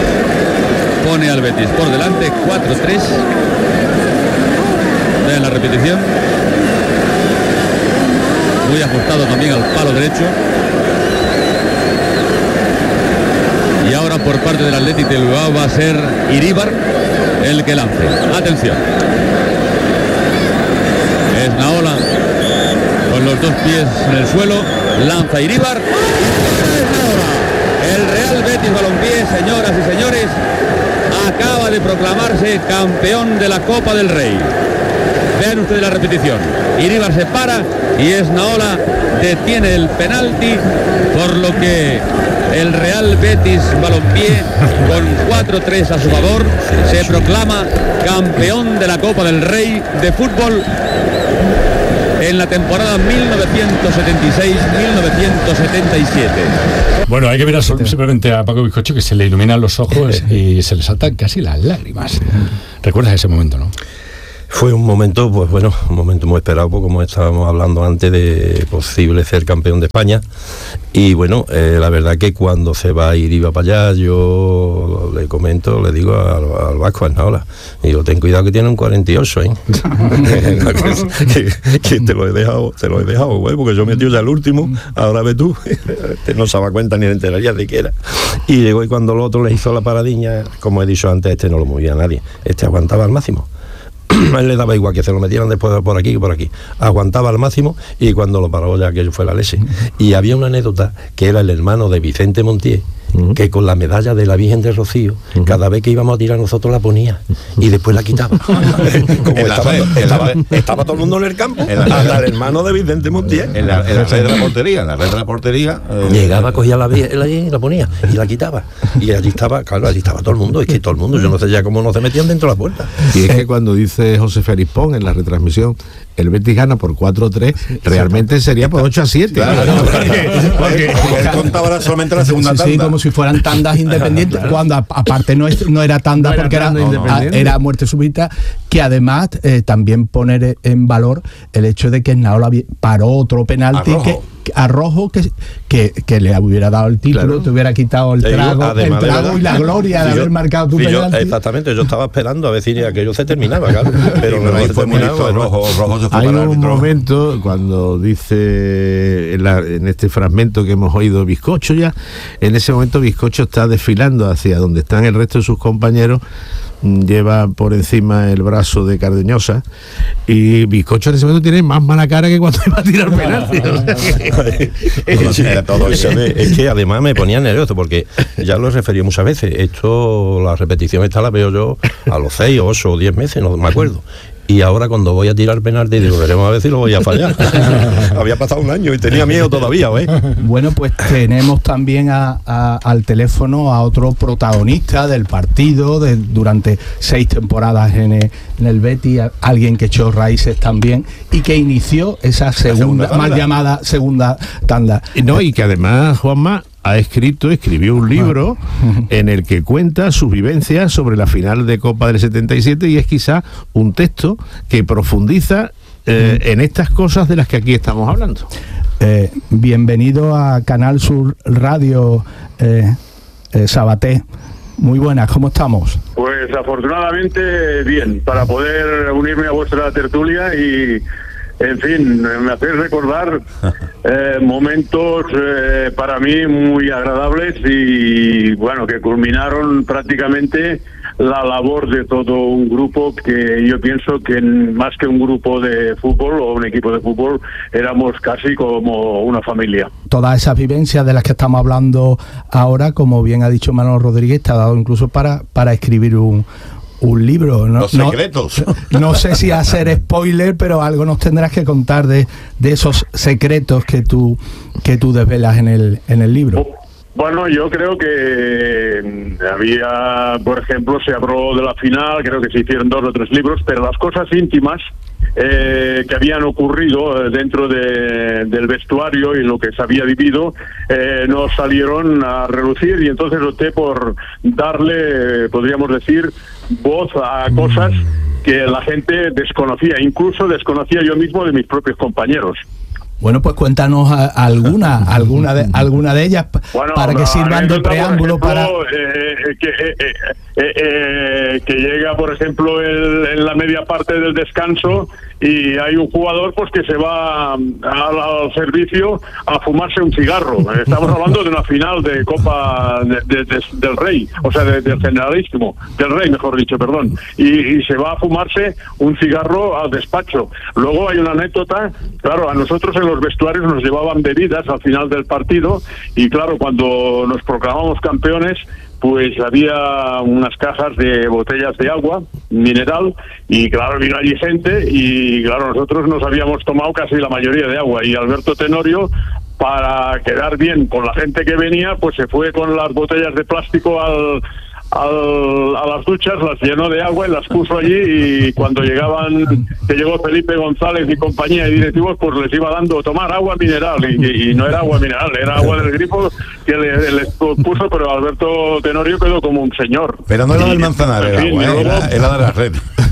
pone al Betis por delante, cuatro tres. Vean la repetición. Muy ajustado también al palo derecho. Y ahora ahora por parte del Athletic de Bilbao va a ser Iríbar el que lance. Atención. Esnaola con los dos pies en el suelo, lanza Iríbar. El Real Betis Balompié, señoras y señores, acaba de proclamarse campeón de la Copa del Rey. Vean ustedes la repetición. Iríbar se para y Esnaola detiene el penalti, por lo que el Real Betis Balompié, con cuatro tres a su favor, se proclama campeón de la Copa del Rey de fútbol en la temporada mil novecientos setenta y seis mil novecientos setenta y siete. Bueno, hay que ver a, simplemente a Paco Bizcocho, que se le iluminan los ojos y se le saltan casi las lágrimas. ¿Recuerdas ese momento, no? Fue un momento, pues bueno, un momento muy esperado, pues, como estábamos hablando antes, de posible ser campeón de España. Y bueno, eh, la verdad que cuando se va a ir iba para allá, yo le comento, le digo al, al Vasco Esnaola, digo, ten cuidado que tiene un cuarenta y ocho, ¿eh? que, que te lo he dejado, te lo he dejado, güey, porque yo metí ya el último, ahora ve tú, este no se daba cuenta ni le enteraría siquiera. Y llegó, y cuando el otro le hizo la paradiña, como he dicho antes, este no lo movía a nadie, este aguantaba al máximo. A él le daba igual que se lo metieran después por aquí que por aquí. Aguantaba al máximo, y cuando lo paró ya aquello fue la leche. Y había una anécdota que era el hermano de Vicente Montiel, uh-huh, que con la medalla de la Virgen del Rocío, uh-huh, cada vez que íbamos a tirar nosotros la ponía, uh-huh, y después la quitaba. Como estaba, red, estaba, estaba todo el mundo en el campo, en la, hasta el hermano de Vicente Montiel. En la, en la red de la portería, en la red de la portería. Eh, Llegaba, cogía la y la ponía y la quitaba. Y allí estaba, claro, allí estaba todo el mundo, es que todo el mundo, yo no sé ya cómo no se metían dentro de la puerta. Y es que cuando dice José Félix Pons en la retransmisión, el Betis gana por cuatro tres, realmente sería por ocho a siete. Claro, ¿no? porque, porque él contaba solamente la segunda sí, tanda. Sí, como si fueran tandas independientes, cuando a, aparte no, es, no era tanda, no porque era, era, era muerte súbita, que además eh, también poner en valor el hecho de que Esnaola paró otro penalti que a Rojo que, que, que le hubiera dado el título, claro, te hubiera quitado el trago, digo, el trago y la gloria de sí, haber yo, marcado tu penalti. Yo, exactamente, yo estaba esperando a ver si aquello se terminaba, claro, pero no, no se terminaba. Rojo, Rojo se fue. Hay un momento cuando dice en, la, en este fragmento que hemos oído Bizcocho ya, en ese momento Bizcocho está desfilando hacia donde están el resto de sus compañeros, lleva por encima el brazo de Cardeñosa, y Bizcocho en ese momento tiene más mala cara que cuando iba a tirar penalti. Es que además me ponía nervioso, porque ya lo he referido muchas veces, esto, la repetición esta la veo yo a los seis, ocho o diez meses, no me acuerdo. Y ahora cuando voy a tirar penalti digo, veremos a ver si lo voy a fallar. Había pasado un año y tenía miedo todavía, ¿ves? Bueno, pues tenemos también a, a, al teléfono a otro protagonista del partido de, durante seis temporadas en el, en el Betis, a, alguien que echó raíces también y que inició esa segunda, segunda mal llamada segunda tanda. No, y que además, Juanma, ha escrito, escribió un libro en el que cuenta sus vivencias sobre la final de Copa del setenta y siete, y es quizá un texto que profundiza eh, en estas cosas de las que aquí estamos hablando. Eh, bienvenido a Canal Sur Radio, eh, eh, Sabaté. Muy buenas, ¿cómo estamos? Pues afortunadamente bien, para poder unirme a vuestra tertulia y, en fin, me hacéis recordar eh, momentos eh, para mí muy agradables y, bueno, que culminaron prácticamente la labor de todo un grupo que yo pienso que más que un grupo de fútbol o un equipo de fútbol, éramos casi como una familia. Todas esas vivencias de las que estamos hablando ahora, como bien ha dicho Manolo Rodríguez, te ha dado incluso para, para escribir un... un libro, ¿no? Los secretos. No, no sé si hacer spoiler, pero algo nos tendrás que contar de, de esos secretos que tú que tú desvelas en el en el libro. Bueno, yo creo que había, por ejemplo, se habló de la final, creo que se hicieron dos o tres libros, pero las cosas íntimas eh, que habían ocurrido dentro de, del vestuario y lo que se había vivido eh, no salieron a relucir, y entonces opté por darle, podríamos decir, voz a cosas que la gente desconocía, incluso desconocía yo mismo de mis propios compañeros. Bueno, pues cuéntanos a, a alguna, alguna de, alguna de ellas bueno, para que sirvan de preámbulo ejemplo, para eh, que, eh, eh, eh, que llega, por ejemplo, el, en la media parte del descanso y hay un jugador pues que se va al, al servicio a fumarse un cigarro. Estamos hablando de una final de Copa de, de, de, del Rey, o sea, de, del Generalísimo, del Rey, mejor dicho, perdón, y, y se va a fumarse un cigarro al despacho. Luego hay una anécdota, claro, a nosotros en los vestuarios nos llevaban bebidas al final del partido, y claro, cuando nos proclamamos campeones, pues había unas cajas de botellas de agua mineral, y claro, vino allí gente, y claro, nosotros nos habíamos tomado casi la mayoría de agua, y Alberto Tenorio, para quedar bien con la gente que venía, pues se fue con las botellas de plástico al Al, a las duchas, las llenó de agua y las puso allí, y cuando llegaban, que llegó Felipe González y compañía y directivos, pues les iba dando tomar agua mineral, y, y no era agua mineral, era agua del grifo que le, les puso, pero Alberto Tenorio quedó como un señor. Pero no era del Manzanares, era, fin, agua, luego, era, era de la red.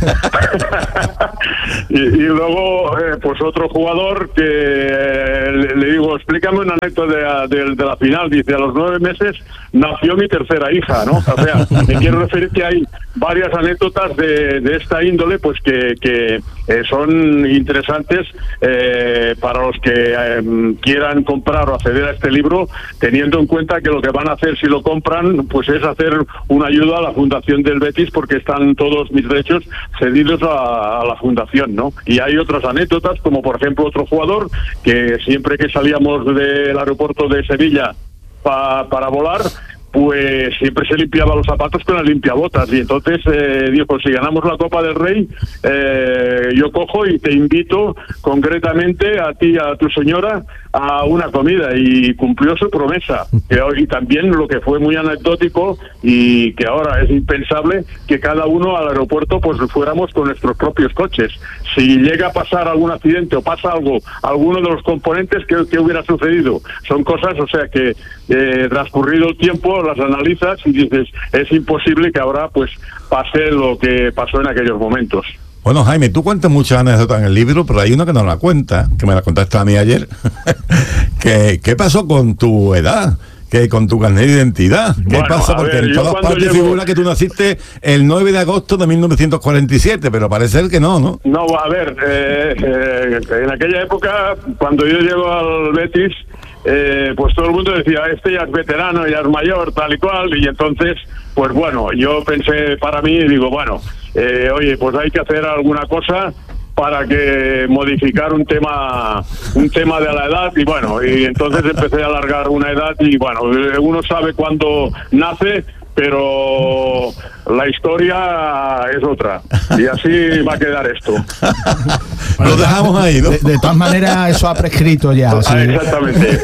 y, y luego, eh, pues otro jugador que eh, le, le digo, explícame una anécdota de, de, de la final. Dice, a los nueve meses nació mi tercera hija, ¿no? O sea, me quiero referir que hay varias anécdotas de, de esta índole, pues que, que eh, son interesantes eh, para los que eh, quieran comprar o acceder a este libro, teniendo en cuenta que lo que van a hacer si lo compran, pues es hacer una ayuda a la Fundación del Betis, porque están todos mis derechos cedidos a, a la Fundación, ¿no? Y hay otras anécdotas, como por ejemplo otro jugador que siempre que salíamos del aeropuerto de Sevilla pa, para volar, pues siempre se limpiaba los zapatos con las limpiabotas, y entonces eh, dijo, pues si ganamos la Copa del Rey, eh, yo cojo y te invito concretamente a ti y a tu señora a una comida, y cumplió su promesa. Y también lo que fue muy anecdótico y que ahora es impensable, que cada uno al aeropuerto pues fuéramos con nuestros propios coches. Si llega a pasar algún accidente o pasa algo, alguno de los componentes, ¿qué, qué hubiera sucedido? Son cosas, o sea que eh, transcurrido el tiempo las analizas y dices, es imposible que ahora pues pase lo que pasó en aquellos momentos. Bueno, Jaime, tú cuentas muchas anécdotas en el libro, pero hay una que no la cuenta, que me la contaste a mí ayer. que, ¿Qué pasó con tu edad? ¿Qué, con tu carnet de identidad? ¿Qué bueno, pasa? Porque ver, en todas partes llego... figura que tú naciste el nueve de agosto de mil novecientos cuarenta y siete, pero parece ser que no, ¿no? No, a ver, eh, eh, en aquella época, cuando yo llego al Betis, eh, pues todo el mundo decía, este ya es veterano, ya es mayor, tal y cual, y entonces, pues bueno, yo pensé para mí y digo, bueno, eh, oye, pues hay que hacer alguna cosa para que modificar un tema un tema de la edad, y bueno, y entonces empecé a alargar una edad, y bueno, uno sabe cuándo nace, pero la historia es otra, y así va a quedar esto. Lo dejamos ahí, ¿no? De, de todas maneras, eso ha prescrito ya. ¿Sí? Ah, exactamente.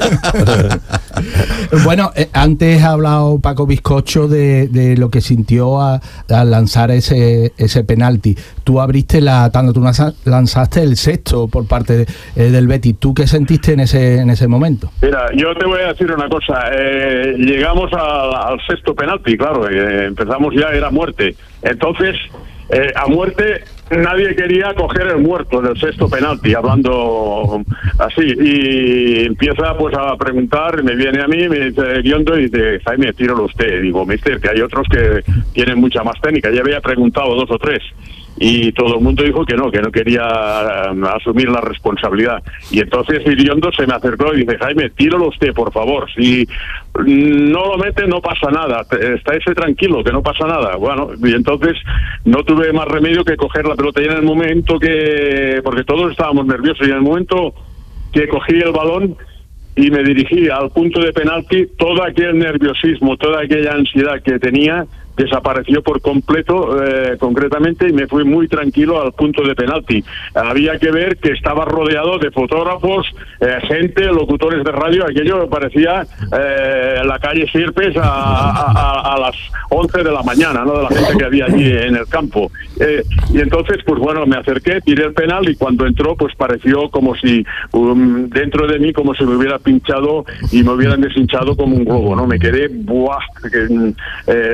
Bueno, eh, antes ha hablado Paco Bizcocho de, de lo que sintió a, a lanzar ese ese penalti. Tú abriste la tanda, tú lanzaste el sexto por parte de, eh, del Betis. ¿Tú qué sentiste en ese en ese momento? Mira, yo te voy a decir una cosa. Eh, llegamos al, al sexto penalti, claro. Eh, empezamos ya, era muerte. Entonces, eh, a muerte nadie quería coger el muerto del sexto penalti, hablando así, y empieza pues a preguntar, me viene a mí, me dice Guiondo, y dice, Jaime, tíralo usted. Digo, mister, que hay otros que tienen mucha más técnica. Ya había preguntado dos o tres, y todo el mundo dijo que no, que no quería um, asumir la responsabilidad. Y entonces Iriondo se me acercó y dice, Jaime, tíralo usted, por favor. Si no lo mete, no pasa nada. Estáese tranquilo, que no pasa nada. Bueno, y entonces no tuve más remedio que coger la pelota. Y en el momento que... porque todos estábamos nerviosos, y en el momento que cogí el balón y me dirigí al punto de penalti, todo aquel nerviosismo, toda aquella ansiedad que tenía desapareció por completo, eh, concretamente, y me fui muy tranquilo al punto de penalti. Había que ver que estaba rodeado de fotógrafos, eh, gente, locutores de radio. Aquello parecía eh, la calle Sierpes a, a, a, a las once de la mañana, ¿no?, de la gente que había allí en el campo. Eh, y entonces, pues bueno, me acerqué, tiré el penal, y cuando entró, pues pareció como si um, dentro de mí, como si me hubiera pinchado y me hubieran deshinchado como un globo, ¿no? Me quedé, ¡buah!, que, eh, toda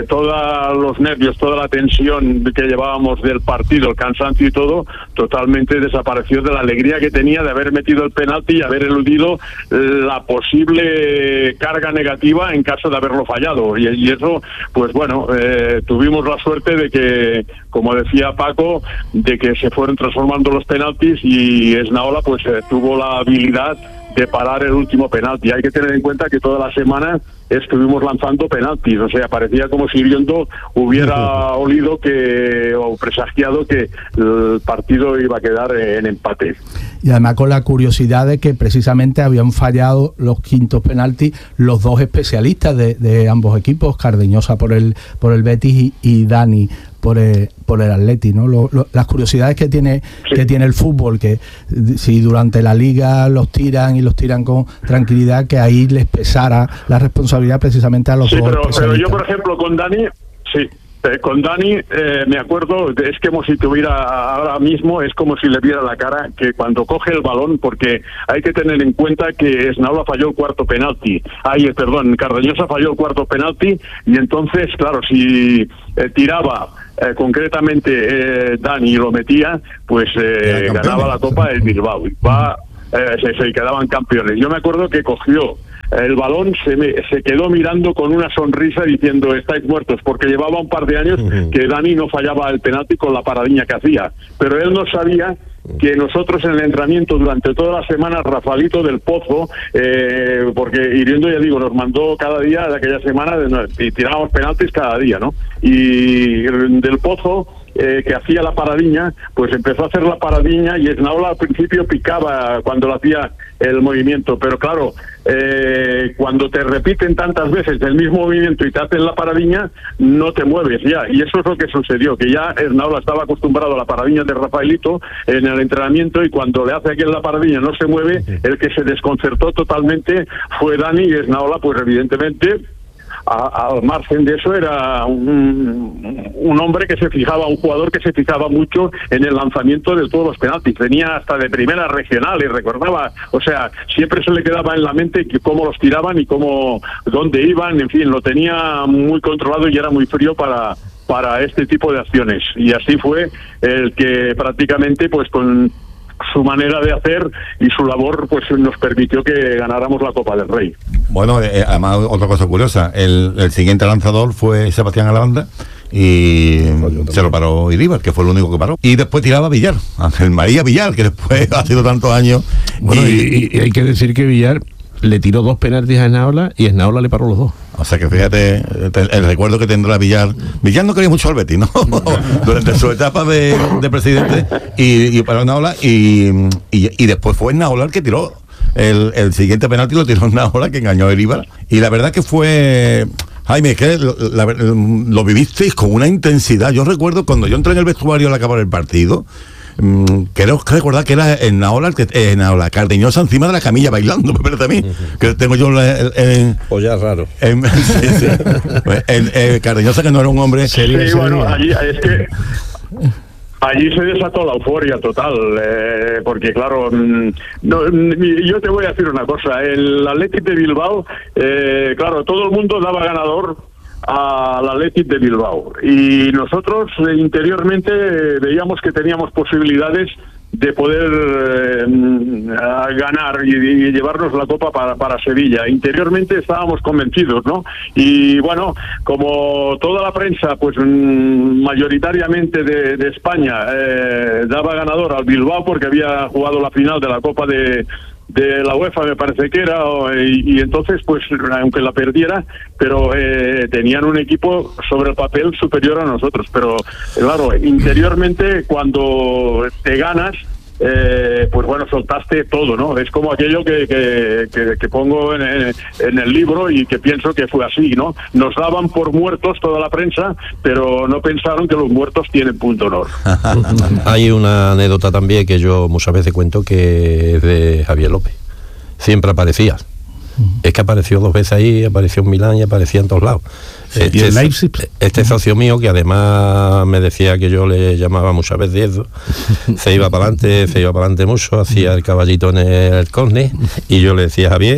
todos los nervios, toda la tensión que llevábamos del partido, el cansancio y todo, totalmente desapareció de la alegría que tenía de haber metido el penalti y haber eludido la posible carga negativa en caso de haberlo fallado. Y, y eso, pues bueno, eh, tuvimos la suerte de que, como decía Paco, de que se fueron transformando los penaltis y Esnaola pues eh, tuvo la habilidad de parar el último penalti. Hay que tener en cuenta que toda la semana estuvimos lanzando penaltis, o sea, parecía como si Iriondo hubiera olido que o presagiado que el partido iba a quedar en empate. Y además con la curiosidad de que precisamente habían fallado los quintos penaltis los dos especialistas de, de ambos equipos, Cardeñosa por el por el Betis y, y Dani por el, por el Atleti, ¿no? Lo, lo, las curiosidades que tiene sí. que tiene el fútbol, que si durante la liga los tiran y los tiran con tranquilidad, que ahí les pesara la responsabilidad precisamente a los sí, dos pero, especialistas. pero yo, por ejemplo, con Dani, sí, eh, con Dani eh, me acuerdo, es como si tuviera ahora mismo, es como si le viera la cara, que cuando coge el balón, porque hay que tener en cuenta que Esnaola falló el cuarto penalti, ay, perdón, Cardeñosa falló el cuarto penalti, y entonces, claro, si eh, tiraba Eh, concretamente eh, Dani lo metía, pues eh, ganaba la Copa del Bilbao, va, eh, se, se quedaban campeones. Yo me acuerdo que cogió el balón, se, me, se quedó mirando con una sonrisa diciendo estáis muertos, porque llevaba un par de años uh-huh. que Dani no fallaba el penalti con la paradiña que hacía, pero él no sabía que nosotros en el entrenamiento durante toda la semana, Rafaelito del Pozo, eh, porque Iriondo, ya digo, nos mandó cada día de aquella semana y tirábamos penaltis cada día, ¿no? Y del Pozo, eh, que hacía la paradiña, pues empezó a hacer la paradiña y Esnaola al principio picaba cuando lo hacía el movimiento, pero claro, eh, cuando te repiten tantas veces el mismo movimiento y te hacen la paradiña, no te mueves ya, y eso es lo que sucedió, que ya Esnaola estaba acostumbrado a la paradiña de Rafaelito en el entrenamiento, y cuando le hace aquí en la paradiña no se mueve, el que se desconcertó totalmente fue Dani, y Esnaola pues evidentemente A, al margen de eso era un, un hombre que se fijaba, un jugador que se fijaba mucho en el lanzamiento de todos los penaltis, venía hasta de primera regional y recordaba, o sea, siempre se le quedaba en la mente que cómo los tiraban y cómo, dónde iban, en fin, lo tenía muy controlado y era muy frío para, para este tipo de acciones, y así fue el que prácticamente pues con su manera de hacer y su labor pues nos permitió que ganáramos la Copa del Rey. Bueno, eh, además otra cosa curiosa, el, el siguiente lanzador fue Sebastián Alabanda y se lo paró Iríbar, que fue el único que paró, y después tiraba Villar, Ángel María Villar, que después ha sido tantos años. Bueno, y, y, y hay que decir que Villar le tiró dos penaltis a Esnaola y Esnaola le paró los dos. O sea que fíjate el, el recuerdo que tendrá Villar. Villar no quería mucho al Betis, ¿no? Durante su etapa de, de presidente y, y para Esnaola y, y, y después fue Esnaola el que tiró el, el siguiente penalti, lo tiró Esnaola, que engañó a Iríbar. Y la verdad que fue... Jaime, es que lo, la, lo vivisteis con una intensidad. Yo recuerdo cuando yo entré en el vestuario al acabar el partido, Mm, creo que recordar que era en Naola, en Naola Cardeñosa encima de la camilla bailando, me parece a mí, uh-huh. que tengo yo en, en o ya raro en, sí, sí. en, en Cardeñosa, que no era un hombre serio, sí, bueno, allí es que allí se desató la euforia total, eh, porque claro, no, yo te voy a decir una cosa, el Athletic de Bilbao, eh, claro, todo el mundo daba ganador al Athletic de Bilbao, y nosotros eh, interiormente eh, veíamos que teníamos posibilidades de poder eh, ganar y, y llevarnos la copa para, para Sevilla. Interiormente estábamos convencidos, ¿no? Y bueno, como toda la prensa, pues mm, mayoritariamente de, de España eh, daba ganador al Bilbao porque había jugado la final de la Copa de de la UEFA, me parece que era, y, y entonces pues aunque la perdiera, pero eh, tenían un equipo sobre el papel superior a nosotros, pero claro, interiormente cuando te ganas, eh, pues bueno, soltaste todo, ¿no? Es como aquello que, que, que, que pongo en, en el libro y que pienso que fue así, ¿no? Nos daban por muertos toda la prensa, pero no pensaron que los muertos tienen punto honor. Hay una anécdota también que yo muchas veces cuento, que es de Javier López. Siempre aparecía. Es que apareció dos veces ahí, apareció en Milán y aparecía en todos lados. Este, este socio mío, que además me decía que yo le llamaba muchas veces eso, se iba para adelante, se iba para adelante mucho, hacía el caballito en el córner, y yo le decía, Javier,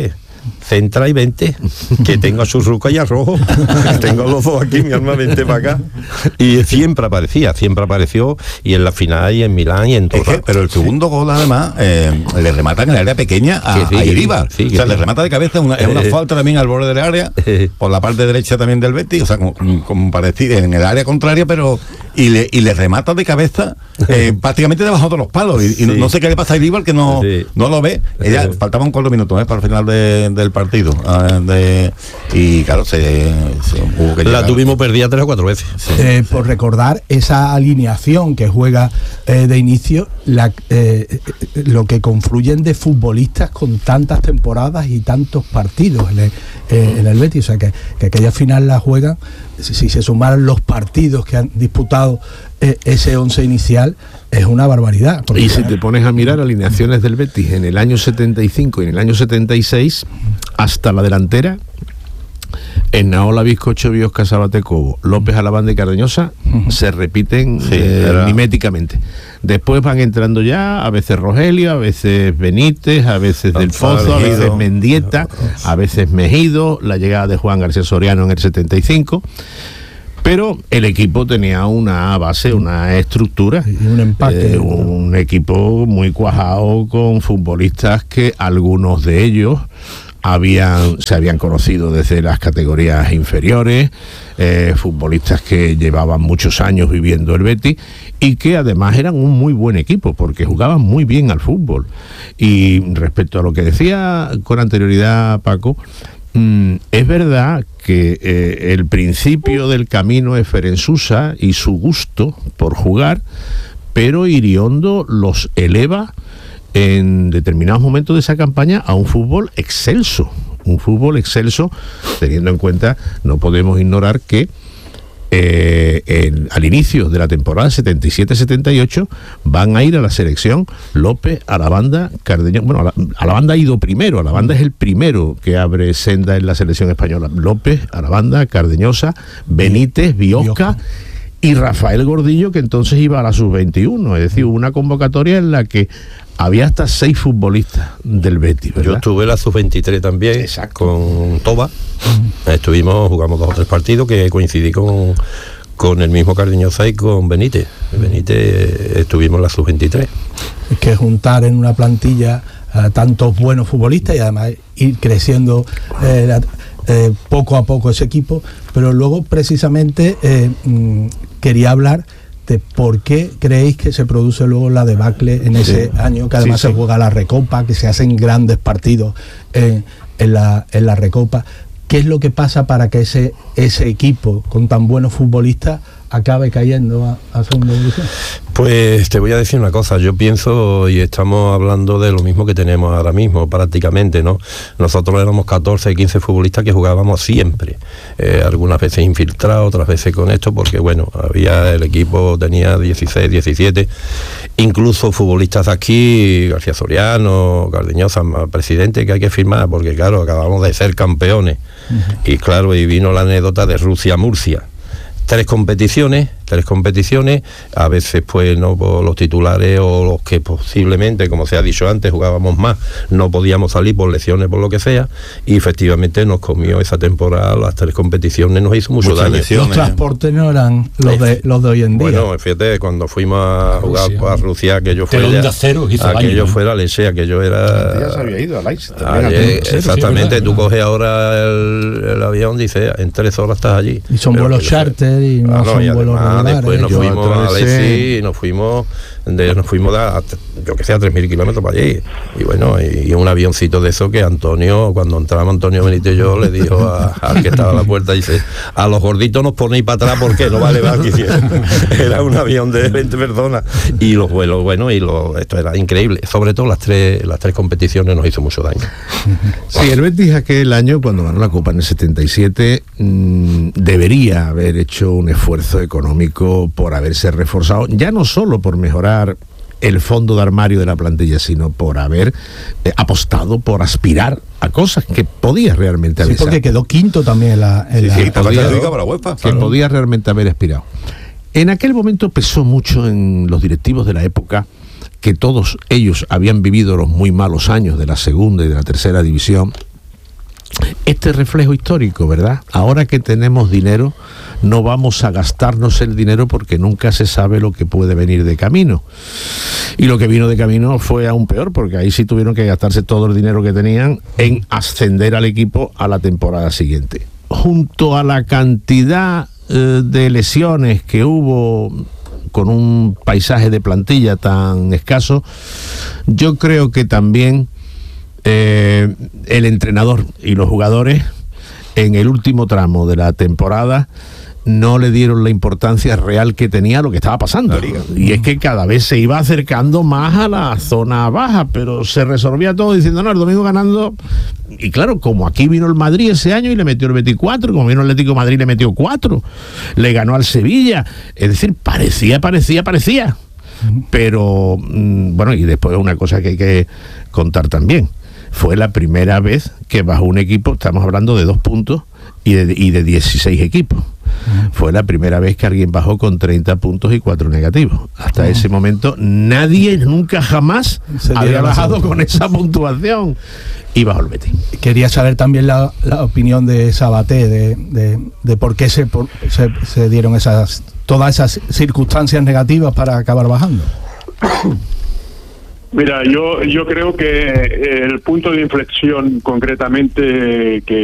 Centra y vente, que tengo a Churruca y a Rojo, tengo los dos aquí, mi alma, vente para acá. Y siempre aparecía, siempre apareció, y en la final, y en Milán, y en todo. Es que, pero el segundo gol, además, eh, le remata en el área pequeña a, sí, a Iríbar. Sí, o sea, sí. le remata de cabeza, una, es una Eh, falta también al borde del área, por la parte derecha también del Betis, o sea, como, como parecido, en el área contraria, pero y le, y le remata de cabeza eh, prácticamente debajo de los palos. Y, y Sí. no, no sé qué le pasa a Iríbar, que no, Sí. no lo ve. Ella, Sí. faltaban cuatro minutos eh, para el final de, del partido. eh, de, y claro, se, se hubo que La llegar. tuvimos perdida tres o cuatro veces. Eh, por recordar esa alineación que juega eh, de inicio, la, eh, lo que confluyen de futbolistas con tantas temporadas y tantos partidos en el, eh, en el Betis, o sea que, que aquella final la juegan, si, si se sumaran los partidos que han disputado eh, ese once inicial, es una barbaridad. Y si te pones a mirar alineaciones del Betis en el año setenta y cinco y en el año setenta y seis, hasta la delantera, en Naola, Bizcocho, Biosca, Sabate, Cobo, López, Alabanda y Cardeñosa, uh-huh. se repiten Sí, eh, era... miméticamente. Después van entrando ya, a veces Rogelio, a veces Benítez, a veces Del Pozo, a veces Mendieta, a veces Mejido, la llegada de Juan García Soriano en el setenta y cinco. Pero el equipo tenía una base, una estructura, y un empaque, eh, un equipo muy cuajado con futbolistas que algunos de ellos habían se habían conocido desde las categorías inferiores, eh, futbolistas que llevaban muchos años viviendo el Betis y que además eran un muy buen equipo porque jugaban muy bien al fútbol. Y respecto a lo que decía con anterioridad Paco, Mm, es verdad que eh, el principio del camino es Ferensusa y su gusto por jugar, pero Iriondo los eleva en determinados momentos de esa campaña a un fútbol excelso, un fútbol excelso, teniendo en cuenta, no podemos ignorar que Eh, en, al inicio de la temporada setenta y siete setenta y ocho van a ir a la selección López, Alabanda, Cardeñosa. Bueno, Alabanda ha ido primero, Alabanda es el primero que abre senda en la selección española. López, Alabanda, Cardeñosa, Benítez, Biosca y Rafael Gordillo, que entonces iba a la sub veintiuno, es decir, una convocatoria en la que había hasta seis futbolistas del Betis, ¿verdad? Yo estuve en la sub veintitrés también. Exacto. Con Toba. Uh-huh. Estuvimos, jugamos dos o tres partidos que coincidí con, con el mismo Cardeñosa y con Benítez. Benítez estuvimos en la sub veintitrés. Es que juntar en una plantilla a tantos buenos futbolistas y además ir creciendo eh, la, eh, poco a poco ese equipo, pero luego precisamente eh, mm, quería hablar de por qué creéis que se produce luego la debacle en ese sí. año, que además sí, sí. se juega la Recopa, que se hacen grandes partidos en, en, la, en la Recopa. ¿Qué es lo que pasa para que ese, ese equipo con tan buenos futbolistas acabe cayendo a, a segunda división? Pues te voy a decir una cosa, yo pienso, y estamos hablando de lo mismo que tenemos ahora mismo prácticamente, ¿no? Nosotros éramos catorce, quince futbolistas que jugábamos siempre, eh, algunas veces infiltrados, otras veces con esto, porque bueno, había el equipo tenía dieciséis, diecisiete, incluso futbolistas de aquí, García Soriano, Cardeñosa, presidente, que hay que firmar, porque claro, acabamos de ser campeones, uh-huh. y claro, y vino la anécdota de Rusia-Murcia. Tres competiciones, tres competiciones, a veces pues no por los titulares o los que posiblemente, como se ha dicho antes, jugábamos más, no podíamos salir por lesiones, por lo que sea, y efectivamente nos comió esa temporada, las tres competiciones nos hizo mucho daño. Los transportes no eran los de, los de hoy en día. Bueno, fíjate, cuando fuimos a jugar Rusia, a Rusia, aquello fue ya, cero, aquello fue la leche, aquello era... Ya se había ido a Leipzig. Exactamente, tú coges ahora el, el avión, dices, en tres horas estás allí. Y son vuelos charter y no ah, son y vuelos además, regulares. Después nos Yo fuimos a Alessi y nos fuimos de, nos fuimos a, yo que sé, a tres mil kilómetros para allí. Y bueno, y, y un avioncito de eso que Antonio, cuando entraba Antonio Benítez yo, le dijo a, al que estaba a la puerta, dice, a los gorditos nos ponéis para atrás porque no vale más que hicieron. Era un avión de veinte personas. Y los vuelos, bueno, y lo, esto era increíble. Sobre todo las tres, las tres competiciones nos hizo mucho daño. Sí, el Betis aquel año, cuando ganó la Copa en el setenta y siete, mmm, debería haber hecho un esfuerzo económico por haberse reforzado, ya no solo por mejorar el fondo de armario de la plantilla, sino por haber eh, apostado por aspirar a cosas que podía realmente haber. Sí, porque quedó quinto también en la... En sí, la sí, podía, que claro. podía realmente haber aspirado. En aquel momento pesó mucho en los directivos de la época que todos ellos habían vivido los muy malos años de la segunda y de la tercera división este reflejo histórico, ¿verdad? Ahora que tenemos dinero, no vamos a gastarnos el dinero porque nunca se sabe lo que puede venir de camino. Y lo que vino de camino fue aún peor, porque ahí sí tuvieron que gastarse todo el dinero que tenían en ascender al equipo a la temporada siguiente. Junto a la cantidad eh, de lesiones que hubo con un paisaje de plantilla tan escaso, yo creo que también eh, el entrenador y los jugadores en el último tramo de la temporada no le dieron la importancia real que tenía lo que estaba pasando. Y es que cada vez se iba acercando más a la zona baja, pero se resolvía todo diciendo, no, el domingo ganando. Y claro, como aquí vino el Madrid ese año y le metió el veinticuatro, como vino el Atlético de Madrid le metió cuatro, le ganó al Sevilla. Es decir, parecía, parecía, parecía. Pero, bueno, y después una cosa que hay que contar también. Fue la primera vez que bajó un equipo, estamos hablando de dos puntos y de, y de dieciséis equipos. Uh-huh. Fue la primera vez que alguien bajó con treinta puntos y cuatro negativos. Hasta uh-huh. ese momento nadie nunca jamás Se había bajado con esa puntuación y bajó el Betis. Quería saber también la, la opinión de Sabaté de, de, de por qué se, por, se, se dieron esas todas esas circunstancias negativas para acabar bajando. Mira, yo yo creo que el punto de inflexión concretamente que